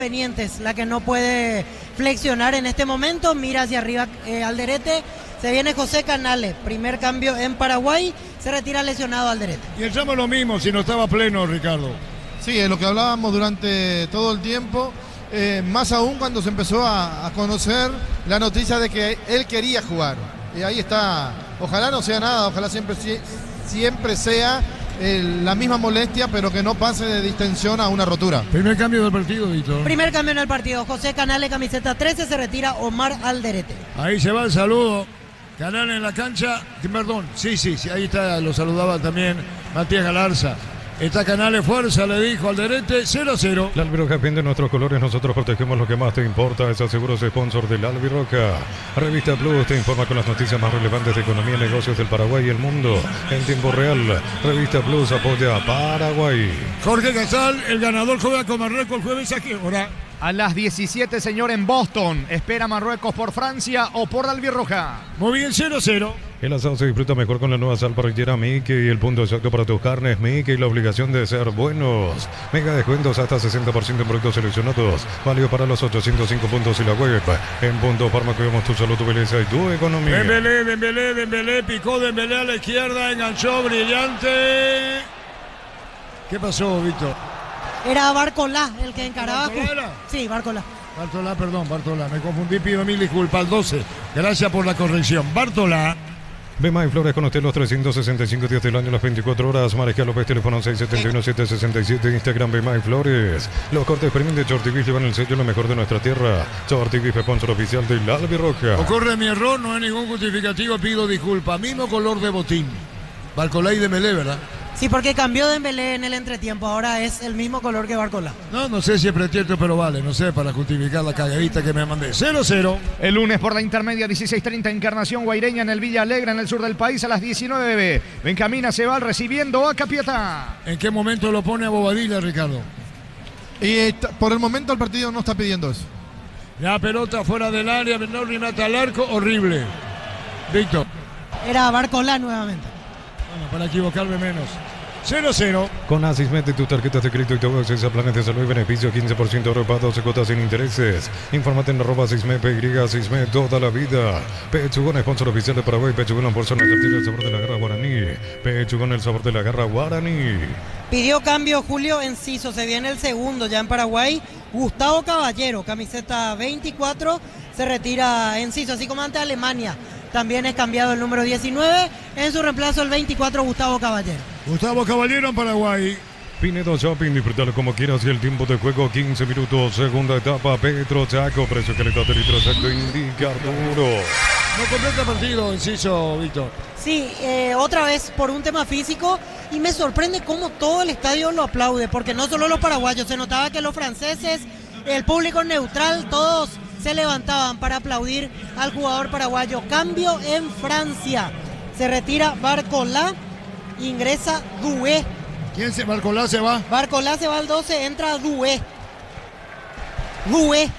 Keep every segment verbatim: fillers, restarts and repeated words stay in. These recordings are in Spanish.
Pendientes, la que no puede flexionar en este momento, mira hacia arriba eh, Alderete, se viene José Canales, primer cambio en Paraguay, se retira lesionado Alderete. Y echamos lo mismo si no estaba pleno, Ricardo. Sí, es lo que hablábamos durante todo el tiempo, eh, más aún cuando se empezó a, a conocer la noticia de que él quería jugar. Y ahí está, ojalá no sea nada, ojalá siempre, siempre sea El, la misma molestia, pero que no pase de distensión a una rotura. Primer cambio del partido, Víctor. Primer cambio en el partido, José Canales, camiseta trece, se retira Omar Alderete. Ahí se va el saludo. Canales en la cancha, perdón, sí, sí, sí, ahí está, lo saludaba también Matías Galarza. Está Canales, fuerza, le dijo Alderete, cero a cero. La Albiroca vende nuestros colores, nosotros protegemos lo que más te importa. Es Seguros sponsor de la Albiroca. Revista Plus te informa con las noticias más relevantes de economía y negocios del Paraguay y el mundo en tiempo real. Revista Plus apoya a Paraguay. Jorge Casal, el ganador juega con Marruecos el jueves, ¿a qué hora? A las diecisiete, señor, en Boston. Espera Marruecos por Francia o por la Albirroja. Muy bien, cero a cero. El asado se disfruta mejor con la nueva sal parrillera Mickey, el punto exacto para tus carnes Mickey, la obligación de ser buenos. Mega descuentos hasta sesenta por ciento en productos seleccionados, válido para los ochocientos cinco puntos y la web. En Punto Farma cuidamos tu salud, tu belleza y tu economía. Dembélé, Dembélé, Dembélé, picó Dembélé a la izquierda, enganchó, brillante. ¿Qué pasó, Víctor? Era Barcolá el que encaraba. ¿Barcolá era? Sí, Barcolá. Bartolá, perdón, Bartolá, me confundí, pido mil disculpas, al doce. Gracias por la corrección. Bartolá. Ve May Flores con usted los trescientos sesenta y cinco días del año, las veinticuatro horas. Mariscal López, teléfono seis siete uno, siete seis siete, Instagram Ve May Flores. Los cortes premium de Chortibis llevan el sello lo mejor de nuestra tierra. Chortibis, sponsor oficial de la Albirroja. Ocurre mi error, no hay ningún justificativo, pido disculpas. Mismo color de botín. Barcolá y Dembélé, ¿verdad? Sí, porque cambió Dembélé en el entretiempo, ahora es el mismo color que Barcolá. No, no sé si es pretexto, pero vale, no sé, para justificar la cagadita que me mandé. cero a cero. El lunes por la intermedia, dieciséis treinta, Encarnación Guaireña en el Villa Alegre, en el sur del país, a las diecinueve. Benjamín se va recibiendo a Capiatá. ¿En qué momento lo pone a Bobadilla, Ricardo? Y está, por el momento el partido no está pidiendo eso. La pelota fuera del área, no remata al arco, horrible. Víctor. Era Barcolá nuevamente. Bueno, para equivocarme menos. cero a cero. Con Asismet y tus tarjetas de crédito y todo acceso a planes de salud y beneficios, quince por ciento ahorro para doce cuotas sin intereses. Infórmate en arroba Asismet, P Y Asismet toda la vida. Pechugón, sponsor oficial de Paraguay. Pechugón, por zona del el sabor de la garra guaraní. Pechugón, el sabor de la garra guaraní. Pidió cambio Julio Enciso, se viene el segundo ya en Paraguay. Gustavo Caballero, camiseta veinticuatro, se retira Enciso, así como ante Alemania. También es cambiado el número diecinueve, en su reemplazo el veinticuatro, Gustavo Caballero. Gustavo Caballero en Paraguay. Pinedo Shopping, disfrutalo como quieras y el tiempo de juego quince minutos, segunda etapa, Petro Chaco, precio que le da litro exacto, indica Arturo. No completa partido, inciso, Víctor. Sí, eh, otra vez por un tema físico, y me sorprende cómo todo el estadio lo aplaude, porque no solo los paraguayos, se notaba que los franceses, el público neutral, todos se levantaban para aplaudir al jugador paraguayo. Cambio en Francia, se retira Barcolá, ingresa Doué. ¿Quién se Barcolá se va? Barcolá se va al doce, entra Doué. Doué.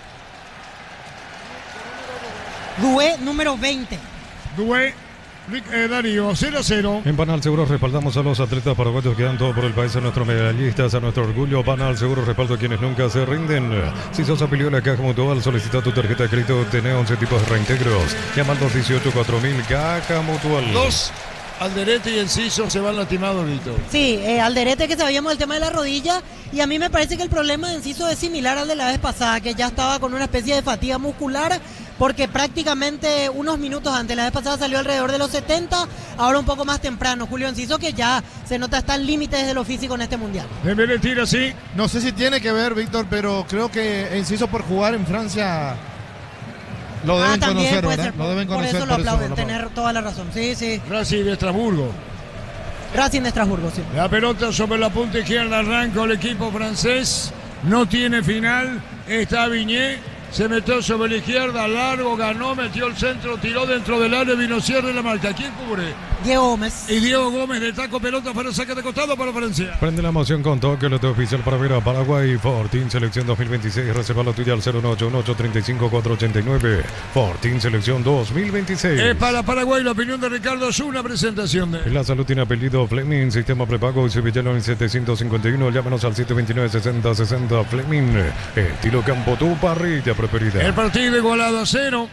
Doué número veinte. Doué. Eh, Darío, cero a cero. En Banal Seguros respaldamos a los atletas paraguayos que dan todo por el país, a nuestros medallistas, a nuestro orgullo. Banal Seguros respaldo a quienes nunca se rinden. Si sos afiliado a la Caja Mutual, solicita tu tarjeta de crédito, tenés once tipos de reintegros. Llama al dos dieciocho cuatro mil, Caja Mutual. Dos, Alderete y Enciso se van lastimados, Víctor. Sí, eh, Alderete, que sabíamos el tema de la rodilla, y a mí me parece que el problema de Enciso es similar al de la vez pasada, que ya estaba con una especie de fatiga muscular, porque prácticamente unos minutos antes, la vez pasada salió alrededor de los setenta, ahora un poco más temprano. Julio Enciso, que ya se nota está al límite desde lo físico en este mundial. Dembélé tira así. No sé si tiene que ver, Víctor, pero creo que Enciso por jugar en Francia lo deben ah, conocer, puede ¿verdad? ser, Lo deben por conocer. eso lo aplauden, lo tener toda la razón. Sí, sí. Racing de Estrasburgo. Racing de Estrasburgo, sí. La pelota sobre la punta izquierda, arranca el equipo francés. No tiene final. Está Viñé. Se metió sobre la izquierda, largo, ganó, metió el centro, tiró dentro del área, vino cierre la marca. ¿Quién cubre? Diego Gómez. Y Diego Gómez de taco pelota para saque de costado para Francia. Prende la emoción con toque, lo oficial para ver a Paraguay. Fortín Selección dos mil veintiséis. Reserva la tuya al cero uno ocho uno ocho tres cinco cuatro ocho nueve. Fortín Selección dos mil veintiséis. Es para Paraguay la opinión de Ricardo. Es una presentación de... La salud tiene apellido Fleming. Sistema prepago y Sevillano en setecientos cincuenta y uno. Llámanos al siete dos nueve, sesenta sesenta. Fleming. Estilo campo, tu parrilla preferida. El partido igualado a cero.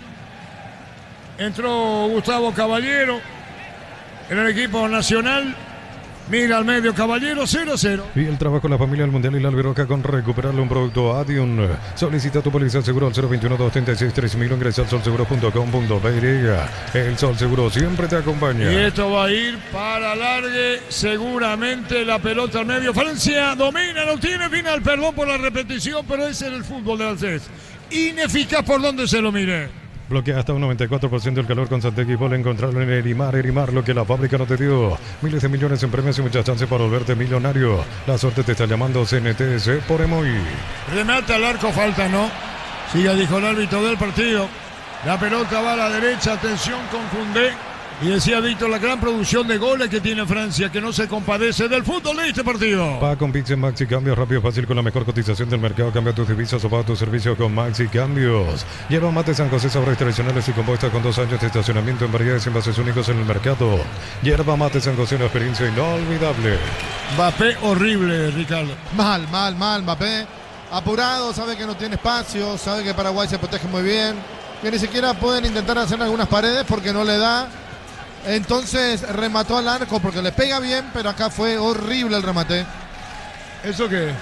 Entró Gustavo Caballero en el equipo nacional. Mira al medio Caballero, cero cero. Y el trabajo en la familia del Mundial y la Albiroca con recuperarle un producto Adium. Solicita tu póliza de seguro al cero veintiuno, doscientos treinta y seis, tres mil. Ingresa al sol seguro punto com punto pe y. El Sol Seguro siempre te acompaña. Y esto va a ir para largue. Seguramente la pelota al medio. Francia domina, no tiene final. Perdón por la repetición, pero ese es el fútbol de Alcés. Ineficaz por donde se lo mire. Bloquea hasta un noventa y cuatro por ciento el calor con Santec y Vol. Encontrarlo en Erimar, Erimar, lo que la fábrica no te dio. Miles de millones en premios y muchas chances para volverte millonario. La suerte te está llamando. C N T S por Emoy. Remata al arco, falta, ¿no? Sí, ya dijo el árbitro del partido. La pelota va a la derecha, atención con Koundé. Y decía Víctor, la gran producción de goles que tiene Francia, que no se compadece del fútbol de este partido. Paga con Pix en Maxi Cambios, rápido y fácil con la mejor cotización del mercado. Cambia tus divisas o paga tu servicio con Maxi Cambios. Lleva mate San José, sabores tradicionales y compuesta con dos años de estacionamiento en variedades y envases únicos en el mercado. Yerba mate San José, una experiencia inolvidable. Mbappé horrible, Ricardo. Mal, mal, mal, Mbappé. Apurado, sabe que no tiene espacio, sabe que Paraguay se protege muy bien. Que ni siquiera pueden intentar hacer algunas paredes porque no le da. Entonces remató al arco porque le pega bien, pero acá fue horrible el remate. ¿Eso qué?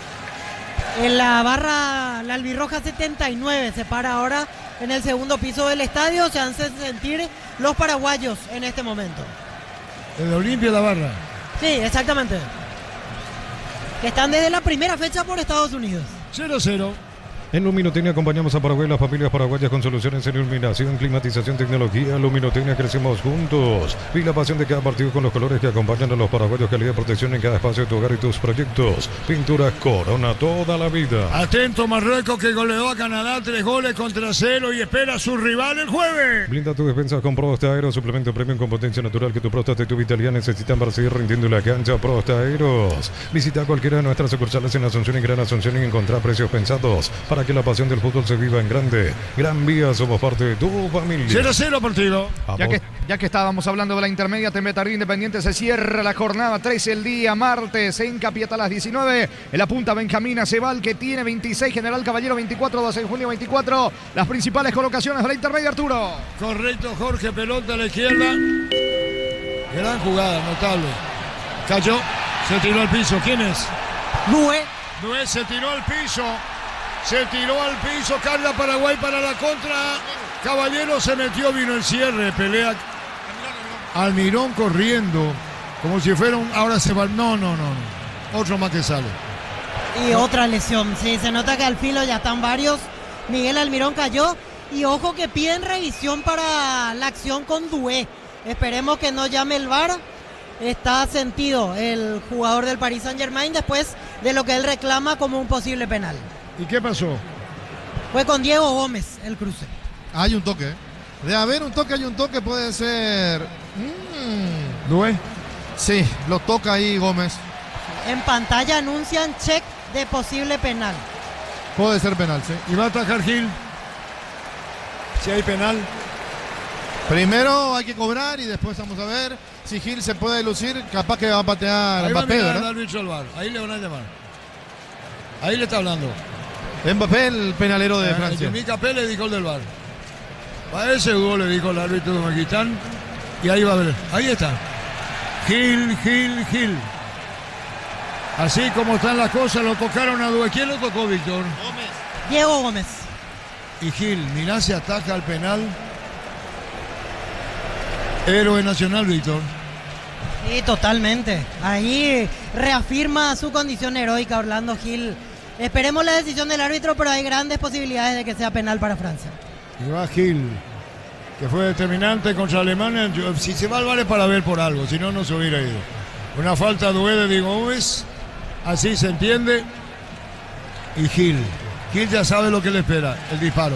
En la barra, la albirroja setenta y nueve se para ahora en el segundo piso del estadio. Se hacen sentir los paraguayos en este momento. ¿El de Olimpia la barra? Sí, exactamente. Que están desde la primera fecha por Estados Unidos. cero cero. En Luminotecnia acompañamos a Paraguay, las familias paraguayas con soluciones en iluminación, climatización, tecnología. Luminotecnia, crecemos juntos. Y la pasión de cada partido con los colores que acompañan a los paraguayos, calidad de protección en cada espacio de tu hogar y tus proyectos. Pintura Corona, toda la vida. Atento Marruecos, que goleó a Canadá tres goles contra cero y espera a su rival el jueves. Blinda tu defensa con Prosta Aero, suplemento premium con potencia natural que tu próstata y tu vitalidad necesitan para seguir rindiendo en la cancha. Prosta Aeros. Visita cualquiera de nuestras sucursales en Asunción y Gran Asunción y encontrar precios pensados para que la pasión del fútbol se viva en grande. Gran Vía, somos parte de tu familia. cero cero partido. Ya que, ya que estábamos hablando de la intermedia, Temetardía Independiente se cierra la jornada trece el día martes en Capiatá a las diecinueve. En la punta Benjamín Acebal, que tiene veintiséis, General Caballero veinticuatro, doce de junio veinticuatro. Las principales colocaciones de la intermedia, Arturo. Correcto, Jorge, pelota a la izquierda. Gran jugada, notable. Cayó, se tiró al piso. ¿Quién es? Nue. Nue se tiró al piso. Se tiró al piso, carga Paraguay para la contra. Caballero se metió, vino el cierre, pelea. Almirón corriendo, como si fuera un... Ahora se va... No, no, no, no. Otro más que sale. Y otra lesión. Sí, se nota que al filo ya están varios. Miguel Almirón cayó. Y ojo que piden revisión para la acción con Dué. Esperemos que no llame el V A R. Está sentido el jugador del Paris Saint-Germain después de lo que él reclama como un posible penal. ¿Y qué pasó? Fue con Diego Gómez el cruce. Hay un toque. De haber un toque, hay un toque, puede ser. Mm. ¿Dué? Sí, lo toca ahí Gómez. En pantalla anuncian check de posible penal. Puede ser penal, sí. ¿Y va a atacar Gil? Si hay penal. Primero hay que cobrar y después vamos a ver si Gil se puede lucir. Capaz que va a patear Ahí va a Mbappé, mirar ¿verdad? al árbitro al V A R. Ahí le van a llamar. Ahí le está hablando. Mbappé, el penalero de Eh, Francia. Jimmy Capé le dijo el del V A R. Va ese gol, le dijo el árbitro de Maquistán. Y ahí va a ver. Ahí está. Gil, Gil, Gil. Así como están las cosas, lo tocaron a Dué. ¿Quién lo tocó, Víctor? Gómez. Diego Gómez. Y Gil, mirá, se ataca al penal. Héroe nacional, Víctor. Sí, totalmente. Ahí reafirma su condición heroica Orlando Gil. Esperemos la decisión del árbitro, pero hay grandes posibilidades de que sea penal para Francia. Y va Gil, que fue determinante contra Alemania. Yo, si se va al V A R es para ver por algo, si no, no se hubiera ido. Una falta Dué de Diego Gómez, así se entiende. Y Gil, Gil ya sabe lo que le espera, el disparo.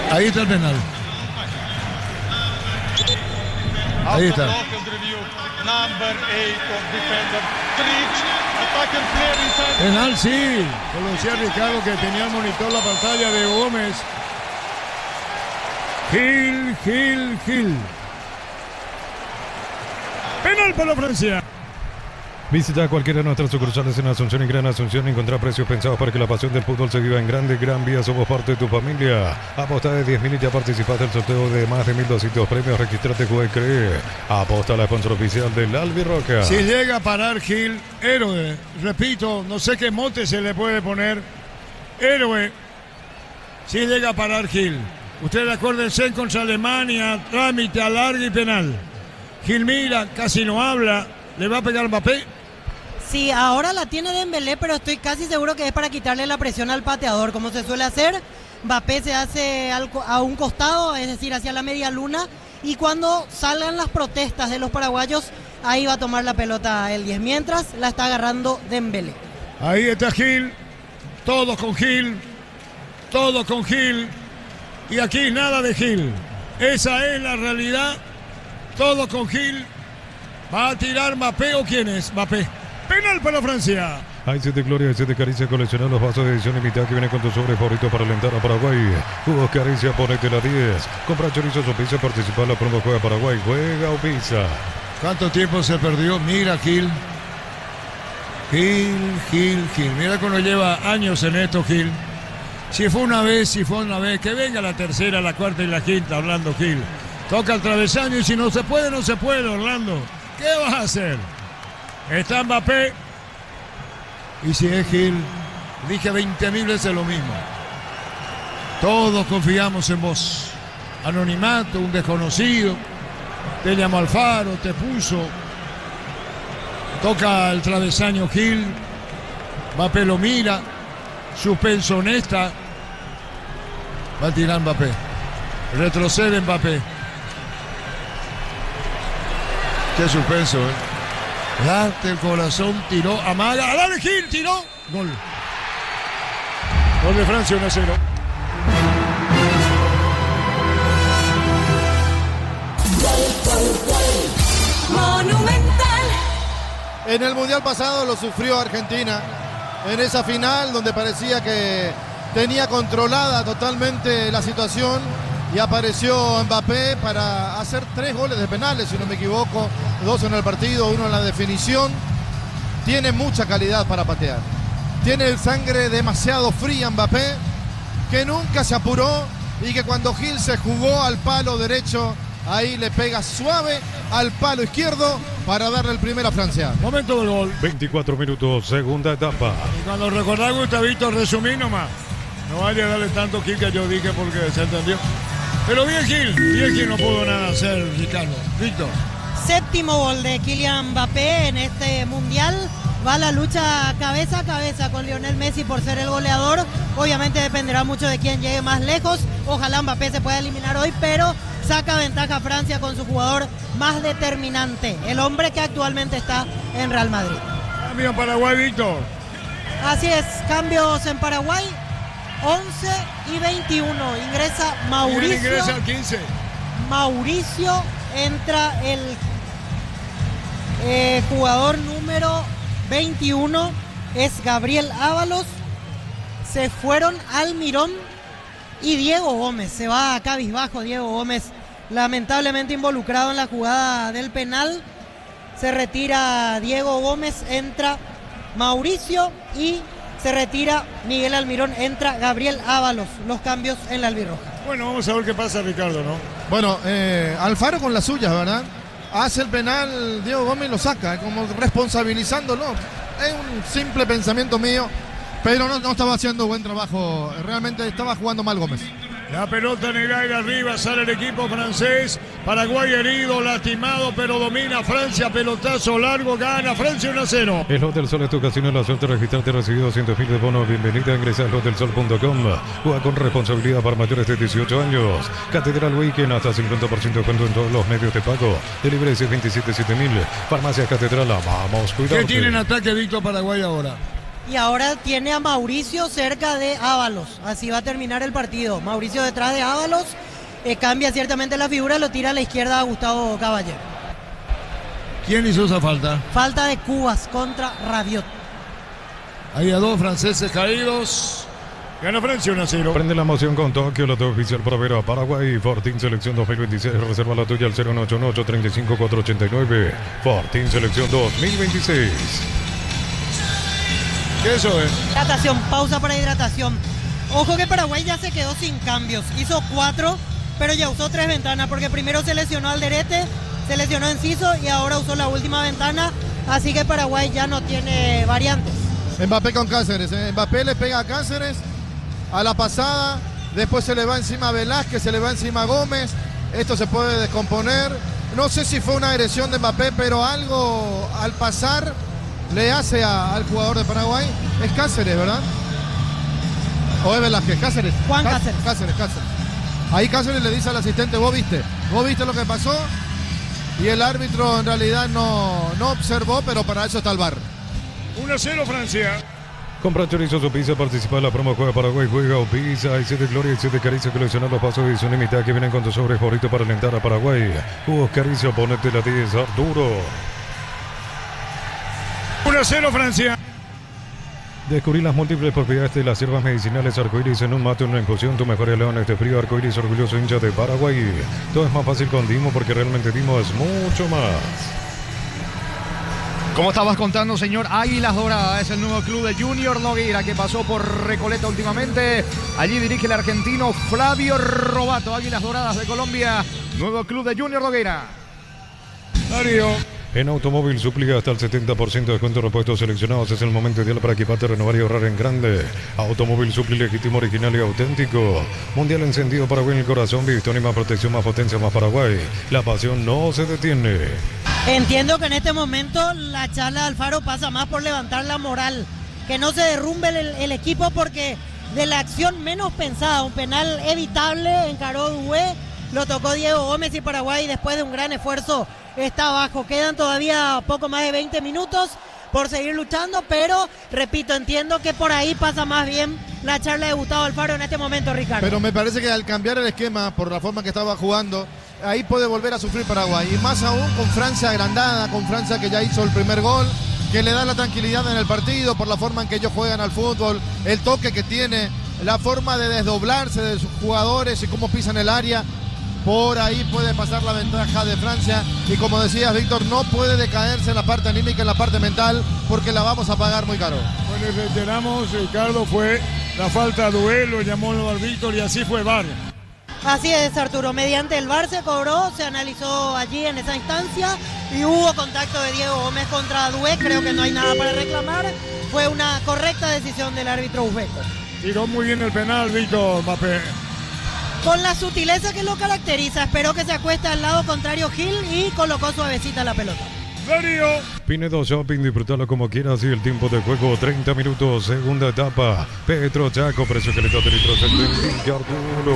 Ahí está el penal. Ahí está. Penal, sí. Como decía Ricardo, que tenía el monitor la pantalla de Gómez. Gil, Gil, Gil. Penal para Francia. Visita cualquiera de nuestras sucursales en Asunción y Gran Asunción y encontrar precios pensados para que la pasión del fútbol se viva en grande. Gran Vía, somos parte de tu familia. Aposta de diez mil y ya participaste en el sorteo de más de mil doscientos premios. Registrate, juega y cree. Aposta la sponsor oficial del Albirroja. Si llega a parar Gil, héroe. Repito, no sé qué mote se le puede poner. Héroe. Si llega a parar Gil. Ustedes acuérdense contra Alemania, trámite, alargue y penal. Gil mira, casi no habla. ¿Le va a pegar Mbappé? Sí, ahora la tiene Dembélé, pero estoy casi seguro que es para quitarle la presión al pateador, como se suele hacer. Mbappé se hace al, a un costado, es decir, hacia la media luna, y cuando salgan las protestas de los paraguayos, ahí va a tomar la pelota el diez, mientras la está agarrando Dembélé. Ahí está Gil, todos con Gil, todos con Gil, y aquí nada de Gil. Esa es la realidad, todos con Gil. ¿Va a tirar Mbappé o quién es? Mbappé. Penal para Francia. Hay siete Gloria, hay siete Caricia, colecciona los vasos de edición limitada que viene con tu sobre favorito para alentar a Paraguay. Jugos Caricia, ponete la diez. Compra chorizos o pizza, participa en la promo Juega Paraguay, juega o pizza. ¿Cuánto tiempo se perdió? Mira Gil. Gil, Gil, Gil. Mira cuando lleva años en esto, Gil. Si fue una vez, si fue una vez. Que venga la tercera, la cuarta y la quinta, Orlando Gil. Toca el travesaño y si no se puede, no se puede, Orlando. ¿Qué vas a hacer? Está Mbappé. Y si es Gil, dije veinte mil veces lo mismo. Todos confiamos en vos. Anonimato, un desconocido. Te llamó Alfaro, te puso. Toca el travesaño Gil. Mbappé lo mira. Suspenso honesta. Va a tirar Mbappé. Retrocede Mbappé. Qué suspenso, ¿eh? Date el corazón, tiró, amaga, dale Gil, tiró, gol. Gol de Francia, uno a cero. Monumental. En el Mundial pasado lo sufrió Argentina, en esa final donde parecía que tenía controlada totalmente la situación. Y apareció Mbappé para hacer tres goles de penales, si no me equivoco, dos en el partido, uno en la definición. Tiene mucha calidad para patear. Tiene el sangre demasiado fría Mbappé, que nunca se apuró y que cuando Gil se jugó al palo derecho, ahí le pega suave al palo izquierdo para darle el primero a Francia. Momento del gol. veinticuatro minutos, segunda etapa. Y cuando recordás, Gustavito, resumí nomás. No vaya a darle tanto Gil que yo dije porque se entendió. Pero bien Gil, bien Gil no pudo nada hacer, Ricardo. Víctor. Séptimo gol de Kylian Mbappé en este Mundial. Va la lucha cabeza a cabeza con Lionel Messi por ser el goleador. Obviamente dependerá mucho de quién llegue más lejos. Ojalá Mbappé se pueda eliminar hoy, pero saca ventaja a Francia con su jugador más determinante, el hombre que actualmente está en Real Madrid. Cambio en Paraguay, Víctor. Así es, cambios en Paraguay. once y veintiuno. Ingresa Mauricio. Ingresa al quince. Mauricio, entra el eh, jugador número veintiuno. Es Gabriel Ábalos. Se fueron Almirón y Diego Gómez. Se va a cabizbajo Diego Gómez, lamentablemente involucrado en la jugada del penal. Se retira Diego Gómez, entra Mauricio y se retira Miguel Almirón, entra Gabriel Ábalos. Los cambios en la albirroja. Bueno, vamos a ver qué pasa, Ricardo, ¿no? Bueno, eh, Alfaro con las suyas, ¿verdad? Hace el penal, Diego Gómez lo saca, eh, como responsabilizándolo. Es un simple pensamiento mío, pero no, no estaba haciendo buen trabajo. Realmente estaba jugando mal Gómez. La pelota en el aire arriba, sale el equipo francés. Paraguay herido, lastimado, pero domina Francia. Pelotazo largo, gana Francia uno a cero. El Hotel Sol es tu casino, la suerte de registrarte, recibido doscientos mil de bonos. Bienvenida, ingresa al hotel sol punto com. Juega con responsabilidad para mayores de dieciocho años. Catedral Weekend, hasta cincuenta por ciento de descuento en todos los medios de pago. Delivery veintisiete siete mil. Farmacia Catedral, vamos, cuidado. ¿Qué tienen ataque, Víctor, Paraguay ahora? y ahora tiene a Mauricio cerca de Ábalos. Así va a terminar el partido. Mauricio detrás de Ábalos, eh, cambia ciertamente la figura, lo tira a la izquierda a Gustavo Caballero. ¿Quién hizo esa falta? Falta de Cubas contra Rabiot. Hay a dos franceses caídos. Gana Francia uno a cero. Prende la emoción con Tokio, la todo oficial para ver a Paraguay. Fortín Selección dos mil veintiséis. Reserva la tuya al cero nueve ocho ocho, tres cinco cuatro ocho nueve. Fortín Selección dos mil veintiséis. ¿Qué eso es? Hidratación, pausa para hidratación. Ojo que Paraguay ya se quedó sin cambios. Hizo cuatro, pero ya usó tres ventanas, porque primero se lesionó Alderete, se lesionó Enciso y ahora usó la última ventana. Así que Paraguay ya no tiene variantes. Mbappé con Cáceres. ¿eh? Mbappé le pega a Cáceres a la pasada, después se le va encima a Velázquez, se le va encima a Gómez. Esto se puede descomponer. No sé si fue una agresión de Mbappé, pero algo al pasar le hace a, al jugador de Paraguay. Es Cáceres, ¿verdad? ¿O es Velázquez? Cáceres. Juan Cá- Cáceres. Cáceres, Cáceres. Ahí Cáceres le dice al asistente, vos viste, vos viste lo que pasó. Y el árbitro en realidad no, no observó, pero para eso está el V A R. uno a cero Francia. Compra chorizos o pizza, participa en la promo Juega Paraguay, juega o pizza, y siete gloria y siete caricia, coleccionar los pasos y su límite que vienen con tu sobre favorito para alentar a Paraguay. Jugos caricia, ponete la diez, Arturo. uno a cero Francia. Descubrí las múltiples propiedades de las hierbas medicinales arcoíris en un mate, en una infusión. Tu mejor aliado en este frío. Arcoíris, orgulloso hincha de Paraguay. Todo es más fácil con Dimo, porque realmente Dimo es mucho más. Como estabas contando, señor, Águilas Doradas es el nuevo club de Junior Nogueira, que pasó por Recoleta últimamente. Allí dirige el argentino Flavio Robato. Águilas Doradas de Colombia, nuevo club de Junior Nogueira. Darío. En Automóvil Suplica hasta el setenta por ciento de descuento en repuestos seleccionados. Es el momento ideal para equiparte, renovar y ahorrar en grande. Automóvil Supli, legítimo, original y auténtico. Mundial encendido, Paraguay en el corazón. Bridgestone, más protección, más potencia, más Paraguay. La pasión no se detiene. Entiendo que en este momento la charla de Alfaro pasa más por levantar la moral, que no se derrumbe el, el equipo, porque de la acción menos pensada, un penal evitable, encaró Dué, lo tocó Diego Gómez y Paraguay después de un gran esfuerzo está abajo. Quedan todavía poco más de veinte minutos por seguir luchando, pero repito, entiendo que por ahí pasa más bien la charla de Gustavo Alfaro en este momento, Ricardo. Pero me parece que al cambiar el esquema por la forma que estaba jugando, ahí puede volver a sufrir Paraguay. Y más aún con Francia agrandada, con Francia que ya hizo el primer gol, que le da la tranquilidad en el partido por la forma en que ellos juegan al fútbol, el toque que tiene, la forma de desdoblarse de sus jugadores y cómo pisan el área. Por ahí puede pasar la ventaja de Francia. Y como decías, Víctor, no puede decaerse en la parte anímica, en la parte mental, porque la vamos a pagar muy caro. Bueno, y reiteramos, Ricardo, fue la falta de duelo, llamó al Víctor y así fue V A R. Así es, Arturo. Mediante el V A R se cobró, se analizó allí en esa instancia y hubo contacto de Diego Gómez contra Dué. Creo que no hay nada para reclamar. Fue una correcta decisión del árbitro uzbeco. Tiró muy bien el penal, Víctor Mbappé. Con la sutileza que lo caracteriza, esperó que se acueste al lado contrario Gil y colocó suavecita la pelota. Darío. Pinedo Shopping, disfrutalo como quieras y el tiempo de juego treinta minutos, segunda etapa. Petro Chaco, precio que le da de litros el veinte, Arturo.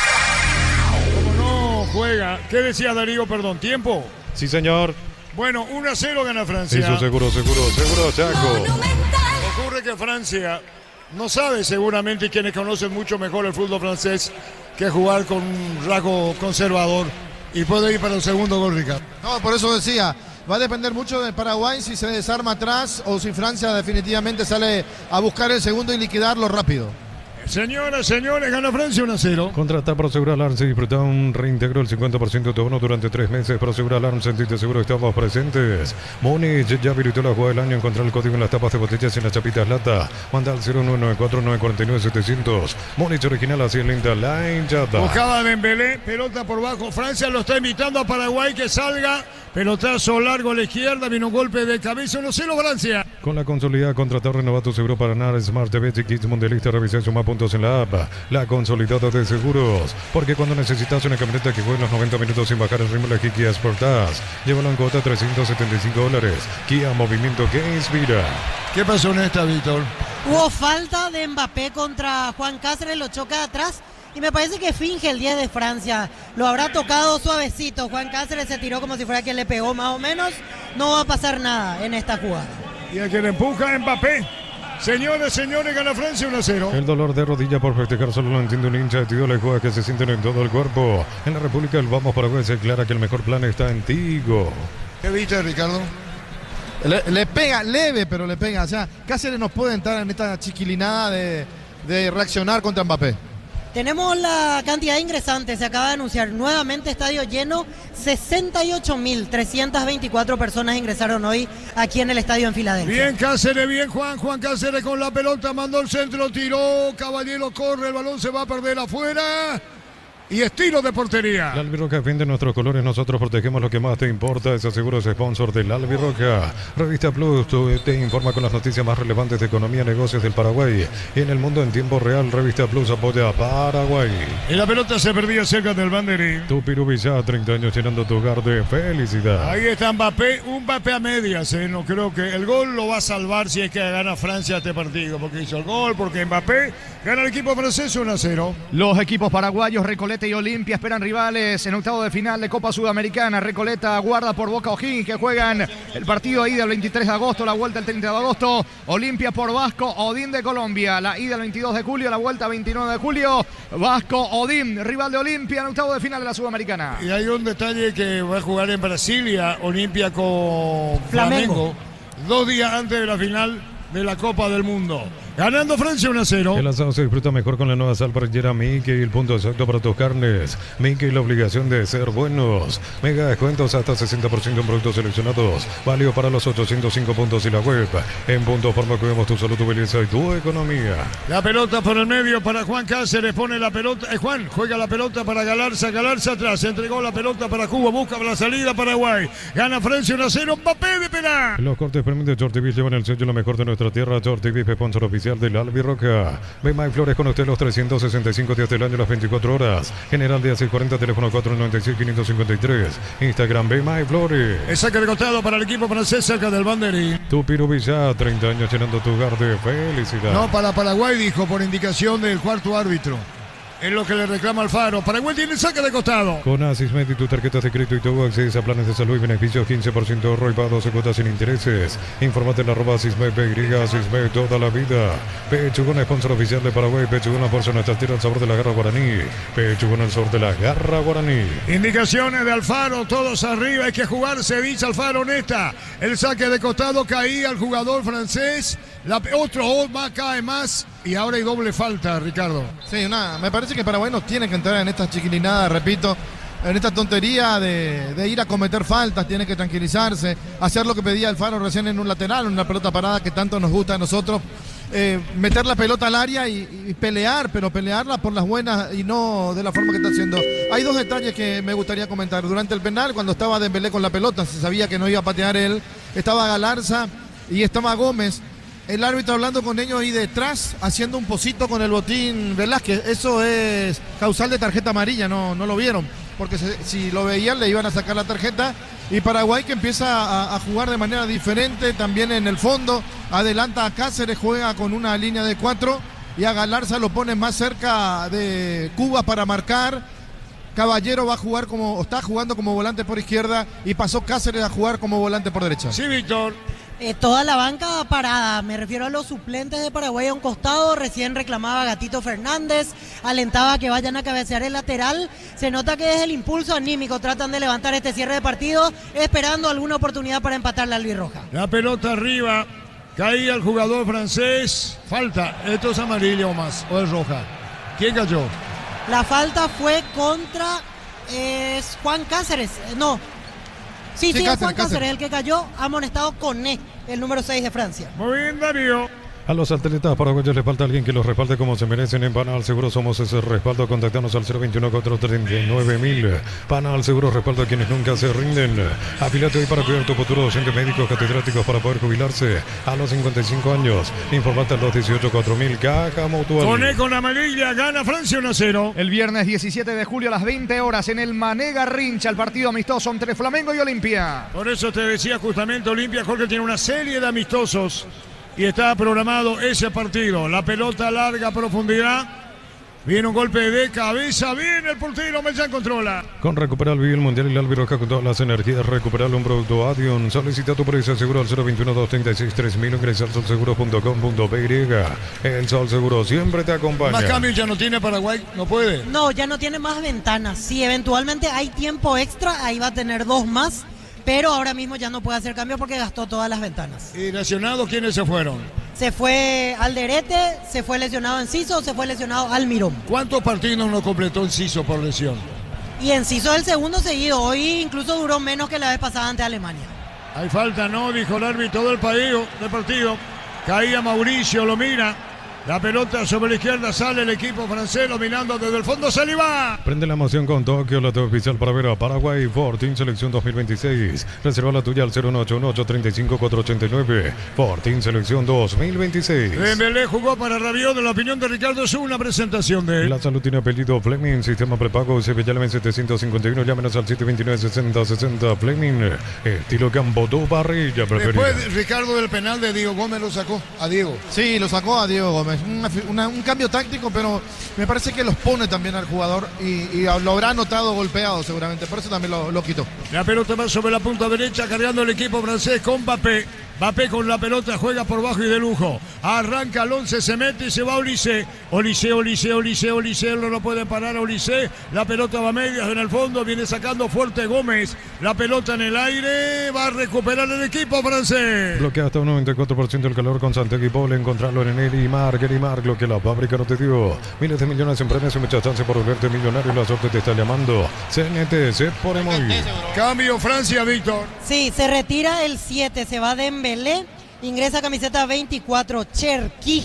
Como no juega, ¿qué decía Darío? Perdón, ¿tiempo? Sí, señor. Bueno, uno a cero gana Francia. Eso seguro, seguro, seguro, Chaco. Ocurre que Francia no sabe seguramente, quienes conocen mucho mejor el fútbol francés, que jugar con un rasgo conservador y puede ir para el segundo gol, Ricardo. No, por eso decía, va a depender mucho de Paraguay si se desarma atrás o si Francia definitivamente sale a buscar el segundo y liquidarlo rápido. Señoras, señores, gana Francia uno a cero. Contrata Prosegur Alarm, se disfruta un reintegro del cincuenta por ciento de tu bono durante tres meses. Prosegur Alarm, sentite seguro, estamos presentes. Múnich ya habilitó la jugada del año. Encontrar el código en las tapas de botellas y en las chapitas lata. Manda al cero nueve nueve cuatro nueve cuatro nueve siete cero cero. Múnich original, así es linda la hinchada. Buscaba Dembélé, pelota por bajo. Francia lo está invitando a Paraguay que salga. Pelotazo largo a la izquierda, vino un golpe de cabeza, uno a cero Francia. Con la consolidada, contratar, renovar tu seguro para ganar Smart T V, Kids Mundialista, revisa y suma puntos en la app. La consolidada de seguros. Porque cuando necesitas una camioneta que juegue los noventa minutos sin bajar el ritmo, la Kia Sportage. Llévalo en cuota trescientos setenta y cinco dólares. Kia, movimiento que inspira. ¿Qué pasó en esta, Víctor? Hubo falta de Mbappé contra Juan Cáceres, lo choca de atrás. Y me parece que finge el diez de Francia. Lo habrá tocado suavecito. Juan Cáceres se tiró como si fuera quien le pegó más o menos. No va a pasar nada en esta jugada. Y el que le empuja Mbappé. Señores, señores, gana Francia uno a cero. El dolor de rodilla por festejar solo lo entiende un hincha de Tío Lejua que se sienten en todo el cuerpo. En la República del Vamos Paraguay se aclara que el mejor plan está en Tigo. ¿Qué viste, Ricardo? Le, le pega leve, pero le pega. O sea, Cáceres nos puede entrar en esta chiquilinada de, de reaccionar contra Mbappé. Tenemos la cantidad de ingresantes, se acaba de anunciar nuevamente estadio lleno, sesenta y ocho mil trescientas veinticuatro personas ingresaron hoy aquí en el estadio en Filadelfia. Bien Cáceres, bien Juan, Juan Cáceres con la pelota, mandó el centro, tiró, Caballero corre, el balón se va a perder afuera. Y estilo de portería. La Albirroja defiende nuestros colores, nosotros protegemos lo que más te importa. Es seguro es sponsor del Albirroja. Revista Plus te informa con las noticias más relevantes de economía y negocios del Paraguay. Y en el mundo en tiempo real, Revista Plus apoya a Paraguay. Y la pelota se perdía cerca del banderín. Tu Pirubilla, treinta años llenando tu hogar de felicidad. Ahí está Mbappé, un Mbappé a medias. ¿eh? No creo que el gol lo va a salvar si es que gana Francia este partido. Porque hizo el gol, porque Mbappé gana el equipo francés uno a cero. Los equipos paraguayos, Recoleta y Olimpia esperan rivales en octavo de final de Copa Sudamericana. Recoleta guarda por Boca O'Higgins, que juegan el partido de ida el veintitrés de agosto, la vuelta el treinta de agosto. Olimpia por Vasco Odín de Colombia, la ida el veintidós de julio, la vuelta veintinueve de julio. Vasco Odín, rival de Olimpia en octavo de final de la Sudamericana. Y hay un detalle que va a jugar en Brasilia, Olimpia con Flamengo, Flamengo dos días antes de la final de la Copa del Mundo. Ganando Francia uno a cero. El asado se disfruta mejor con la nueva sal parrillera Mickey, el punto exacto para tus carnes. Mickey, la obligación de ser buenos. Mega descuentos hasta sesenta por ciento en productos seleccionados. Válido para los ochocientos cinco puntos y la web. En Punto Forma cuidamos tu salud, tu belleza y tu economía. La pelota por el medio para Juan Cáceres. Pone la pelota. Eh, Juan juega la pelota para Galarza. Galarza atrás. Entregó la pelota para Cuba. Busca la salida Paraguay. Gana Francia uno a cero. Mbappé de penal. Los cortes premium de Chortibis llevan el sello lo mejor de nuestra tierra. Chortibis, sponsor oficial del Albirroja. Bema y Flores con usted los trescientos sesenta y cinco días del año, las veinticuatro horas. General de seiscientos cuarenta, teléfono cuatro noventa y seis, quinientos cincuenta y tres. Instagram Bema y Flores. El saque de costado para el equipo francés cerca del banderín. Tu Pirubilla, treinta años llenando tu hogar de felicidad. No, para Paraguay, dijo, por indicación del cuarto árbitro. Es lo que le reclama Alfaro. Paraguay tiene saque de costado. Con Asismed y tu tarjeta de crédito y todo accedes a planes de salud y beneficios, quince por ciento de ahorro y pago doce cuotas sin intereses. Infórmate en arroba Asismed, P Y, Asismed toda la vida. Pechugón, sponsor oficial de Paraguay. Pechugón, la fuerza de nuestra tierra, el sabor de la garra guaraní. Pechugón, el sabor de la garra guaraní. Indicaciones de Alfaro, todos arriba. Hay que jugarse, dice Alfaro en esta. El saque de costado caía al jugador francés. La, otro más cae más. Y ahora hay doble falta, Ricardo. Sí, una, me parece que Paraguay no tiene que entrar en esta chiquilinada, repito, en esta tontería de, de ir a cometer faltas, tiene que tranquilizarse, hacer lo que pedía Alfaro recién en un lateral, en una pelota parada que tanto nos gusta a nosotros, eh, meter la pelota al área y, y pelear, pero pelearla por las buenas y no de la forma que está haciendo. Hay dos detalles que me gustaría comentar. Durante el penal, cuando estaba Dembélé con la pelota, se sabía que no iba a patear él, estaba Galarza y estaba Gómez. El árbitro hablando con ellos ahí detrás, haciendo un posito con el botín Velázquez. Eso es causal de tarjeta amarilla, no, no lo vieron. Porque se, si lo veían le iban a sacar la tarjeta. Y Paraguay que empieza a, a jugar de manera diferente, también en el fondo. Adelanta a Cáceres, juega con una línea de cuatro. Y a Galarza lo pone más cerca de Cuba para marcar. Caballero va a jugar como, está jugando como volante por izquierda. Y pasó Cáceres a jugar como volante por derecha. Sí, Víctor. Eh, toda la banca parada, me refiero a los suplentes de Paraguay a un costado, recién reclamaba Gatito Fernández, alentaba que vayan a cabecear el lateral, se nota que es el impulso anímico, tratan de levantar este cierre de partido, esperando alguna oportunidad para empatar la albirroja. La pelota arriba, caía el jugador francés, falta, esto es amarilla o más, o es roja. ¿Quién cayó? La falta fue contra eh, Juan Cáceres, no. Sí, sí, sí, es Juan Cáceres, Cáceres el que cayó, amonestado con E, el número seis de Francia. Muy bien, Darío. A los atletas paraguayos les falta alguien que los respalde como se merecen. En Panal Seguro somos ese respaldo. Contactanos al cero veintiuno, cuatrocientos treinta y nueve mil. Panal Seguro, respaldo a quienes nunca se rinden. Afílate hoy para cuidar tu futuro. Docentes médicos catedráticos para poder jubilarse a los cincuenta y cinco años. Informate al dos dieciocho, cuatro mil. Caja Mutual. Con con amarilla, gana Francia uno a cero. El viernes diecisiete de julio a las veinte horas en el Mané Garrincha, el partido amistoso entre Flamengo y Olimpia. Por eso te decía justamente, Olimpia, Jorge tiene una serie de amistosos. Y está programado ese partido. La pelota larga a profundidad. Viene un golpe de cabeza, viene el portero, Mellán controla. Con Recuperal Vive el Mundial y la Albiroja con todas las energías. Recuperal un producto Adion. Solicita tu precio seguro al cero veintiuno, doscientos treinta y seis, tres mil. Ingresa al solseguro punto com punto pe. El Sol Seguro siempre te acompaña. Más cambio ya no tiene Paraguay, no puede. No, ya no tiene más ventanas. Si eventualmente hay tiempo extra, ahí va a tener dos más. Pero ahora mismo ya no puede hacer cambio porque gastó todas las ventanas. ¿Y lesionados quiénes se fueron? Se fue Alderete, se fue lesionado Enciso, se fue lesionado Almirón. ¿Cuántos partidos no completó Enciso por lesión? Y Enciso es el segundo seguido. Hoy incluso duró menos que la vez pasada ante Alemania. Hay falta, no, dijo el árbitro del partido, del partido. Caía Mauricio, lo mira. La pelota sobre la izquierda, sale el equipo francés dominando desde el fondo, Saliba. Prende la emoción con Tokio, la TV oficial para ver a Paraguay Fortín Selección dos mil veintiséis. Reserva la tuya al cero uno ocho uno, ocho tres cinco, cuatro ocho nueve. Fortín Selección dos mil veintiséis. Dembélé jugó para Rabiot, de la opinión de Ricardo, es una presentación de él. La salud tiene apellido Fleming, sistema prepago C B L M setecientos cincuenta y uno, llámenos al siete dos nueve, sesenta sesenta. Fleming, estilo Gambodó Barrilla preferida. Después Ricardo del penal de Diego Gómez lo sacó a Diego. Sí, lo sacó a Diego Gómez. Una, una, un cambio táctico, pero me parece que los pone también al jugador y, y lo habrá notado golpeado seguramente, por eso también lo, lo quitó. La pelota va sobre la punta derecha, cargando el equipo francés con Mbappé. Mbappé con la pelota, juega por bajo y de lujo. Arranca el once, se mete y se va a Olise. Olise, Olise, Olise, Olise, no lo puede parar a Olise. La pelota va a medias en el fondo, viene sacando fuerte Gómez. La pelota en el aire, va a recuperar el equipo francés. Bloquea hasta un noventa y cuatro por ciento el calor con Santegui Pole. Encontrarlo en el Imar, el Imar, lo que la fábrica no te dio. Miles de millones en premios y muchas chances por volverte millonario. La suerte te está llamando. C N T, se pone muy bien. Cambio Francia, Víctor. Sí, se retira el siete, se va Dembélé. Ingresa camiseta veinticuatro, Cherki.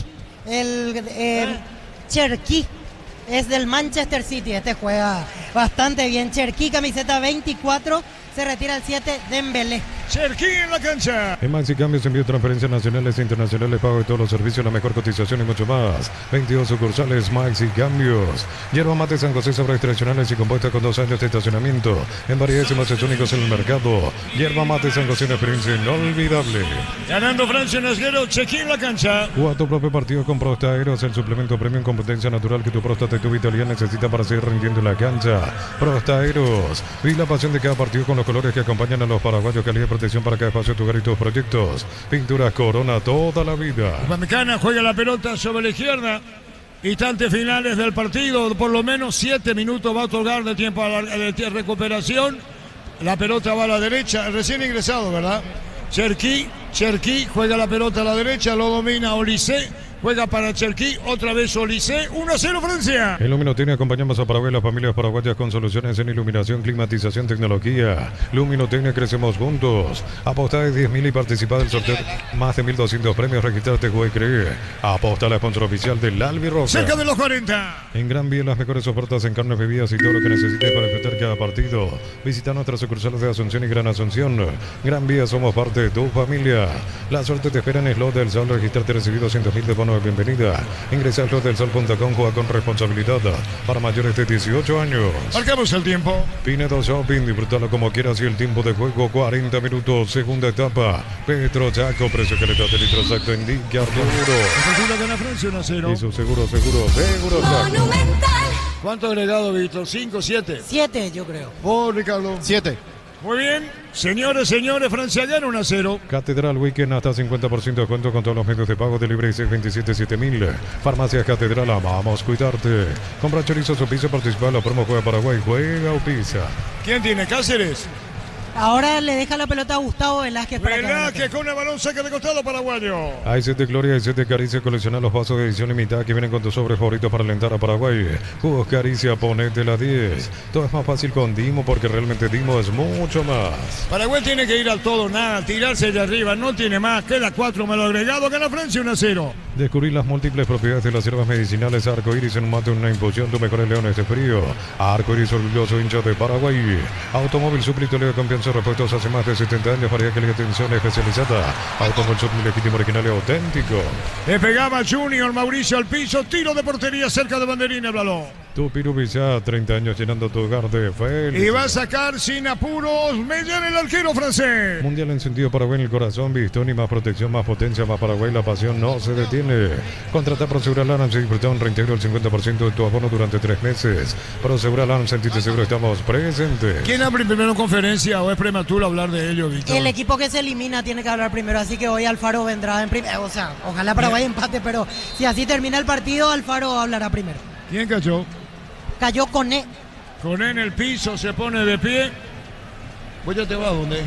El eh, Cherki es del Manchester City. Este juega bastante bien. Cherki, camiseta veinticuatro. Se retira el siete, Dembélé. Cherki en la cancha. En Maxi Cambios, envío transferencias nacionales e internacionales, pago de todos los servicios, la mejor cotización y mucho más. veintidós sucursales Maxi Cambios. Hierba mate San José, sabores tradicionales y compuesta con dos años de estacionamiento. En variedades y más únicos en el mercado. Hierba mate San José, una experiencia inolvidable. Ganando Francia en Asguero, Cherki en la cancha. Juega tu propio partido con Prostaeros, el suplemento premium con potencia natural que tu próstata y tu vitalidad necesita para seguir rindiendo en la cancha. Prostaeros. Vive la pasión de cada partido con los colores que acompañan a los paraguayos, calidad de protección para cada espacio de tu hogar y tus proyectos. Pinturas Corona toda la vida. Pamecana juega la pelota sobre la izquierda. Instantes finales del partido, por lo menos siete minutos va a otorgar de tiempo a la de recuperación. La pelota va a la derecha, recién ingresado, ¿verdad? Cherki, Cherki juega la pelota a la derecha, lo domina Olise. Juega para Cherki, otra vez Olise, uno a cero Francia. En Luminotecnia acompañamos a Paraguay, las familias paraguayas con soluciones en iluminación, climatización, tecnología. Luminotecnia, crecemos juntos. Aposta de diez mil y participa del sorteo. Más de mil doscientos premios, registrarte, juega y cree. Aposta, la sponsor oficial del Albiroja. Cerca de los cuarenta. En Gran Vía, las mejores ofertas en carnes, bebidas y todo lo que necesites para disfrutar cada partido. Visita nuestras sucursales de Asunción y Gran Asunción. Gran Vía, somos parte de tu familia. La suerte te espera en Slot del Sol. Registrarte, recibido doscientos mil de bono de bienvenida. Ingresa a slot del sol punto com, juega con responsabilidad para mayores de dieciocho años. Marcamos el tiempo. Pinedo Shopping, disfrútalo como quieras y el tiempo de juego cuarenta minutos, segunda etapa. Petro Chaco, precio que le da de litro exacto, indica Arturo. Gana Francia uno a cero. Y su seguro, seguro, seguro Chaco. ¿Cuánto agregado, Víctor? ¿cinco, siete? siete, yo creo. Por Ricardo. siete. Muy bien, señores, señores, Francia gana uno a cero. Catedral Weekend hasta cincuenta por ciento de descuento con todos los medios de pago de libre y seis veintisiete siete mil. Farmacias Catedral, vamos a cuidarte. Compra chorizos o pizza, participa en la promo Juega Paraguay, juega o pizza. ¿Quién tiene? Cáceres. Ahora le deja la pelota a Gustavo Velázquez para que Velázquez con el balón saca de costado paraguayo. Hay set de Gloria, hay set de Caricia, colecciona los vasos de edición limitada que vienen con tus sobres favoritos para alentar a Paraguay. Jugos Caricia, ponete la diez. Todo es más fácil con Dimo porque realmente Dimo es mucho más. Paraguay tiene que ir al todo, nada, tirarse de arriba, no tiene más, queda cuatro malo agregado, gana Francia uno a cero. Descubrir las múltiples propiedades de las hierbas medicinales Arco Iris en un mate, una infusión, tu mejores leones de frío. Arco Iris, orgulloso hincha de Paraguay. Automóvil Suplito, le da confianza, repuestos hace más de setenta años, para que le atención especializada. Automóvil Suplito, legítimo, original y auténtico. Le pegaba Junior Mauricio al piso, tiro de portería cerca de banderín, el balón. Tu Pirubillá, treinta años llenando tu hogar de felicidad. Y va a sacar sin apuros Mellán, el arquero francés. Mundial encendido, Paraguay en el corazón, Bistoni, más protección, más potencia, más Paraguay, la pasión no se detiene. Contrata Prosegural Alarms y disfruta un reintegro del cincuenta por ciento de tu abono durante tres meses. Prosegural Alarms, sentite seguro, estamos presentes. ¿Quién abre primero en conferencia o es prematuro hablar de ello, Víctor? El equipo que se elimina tiene que hablar primero, así que hoy Alfaro vendrá en primero. O sea, ojalá Paraguay empate, pero si así termina el partido, Alfaro hablará primero. ¿Quién cayó? Cayó Coné. Coné en el piso, se pone de pie. ¿Vos ya te vas? ¿Dónde?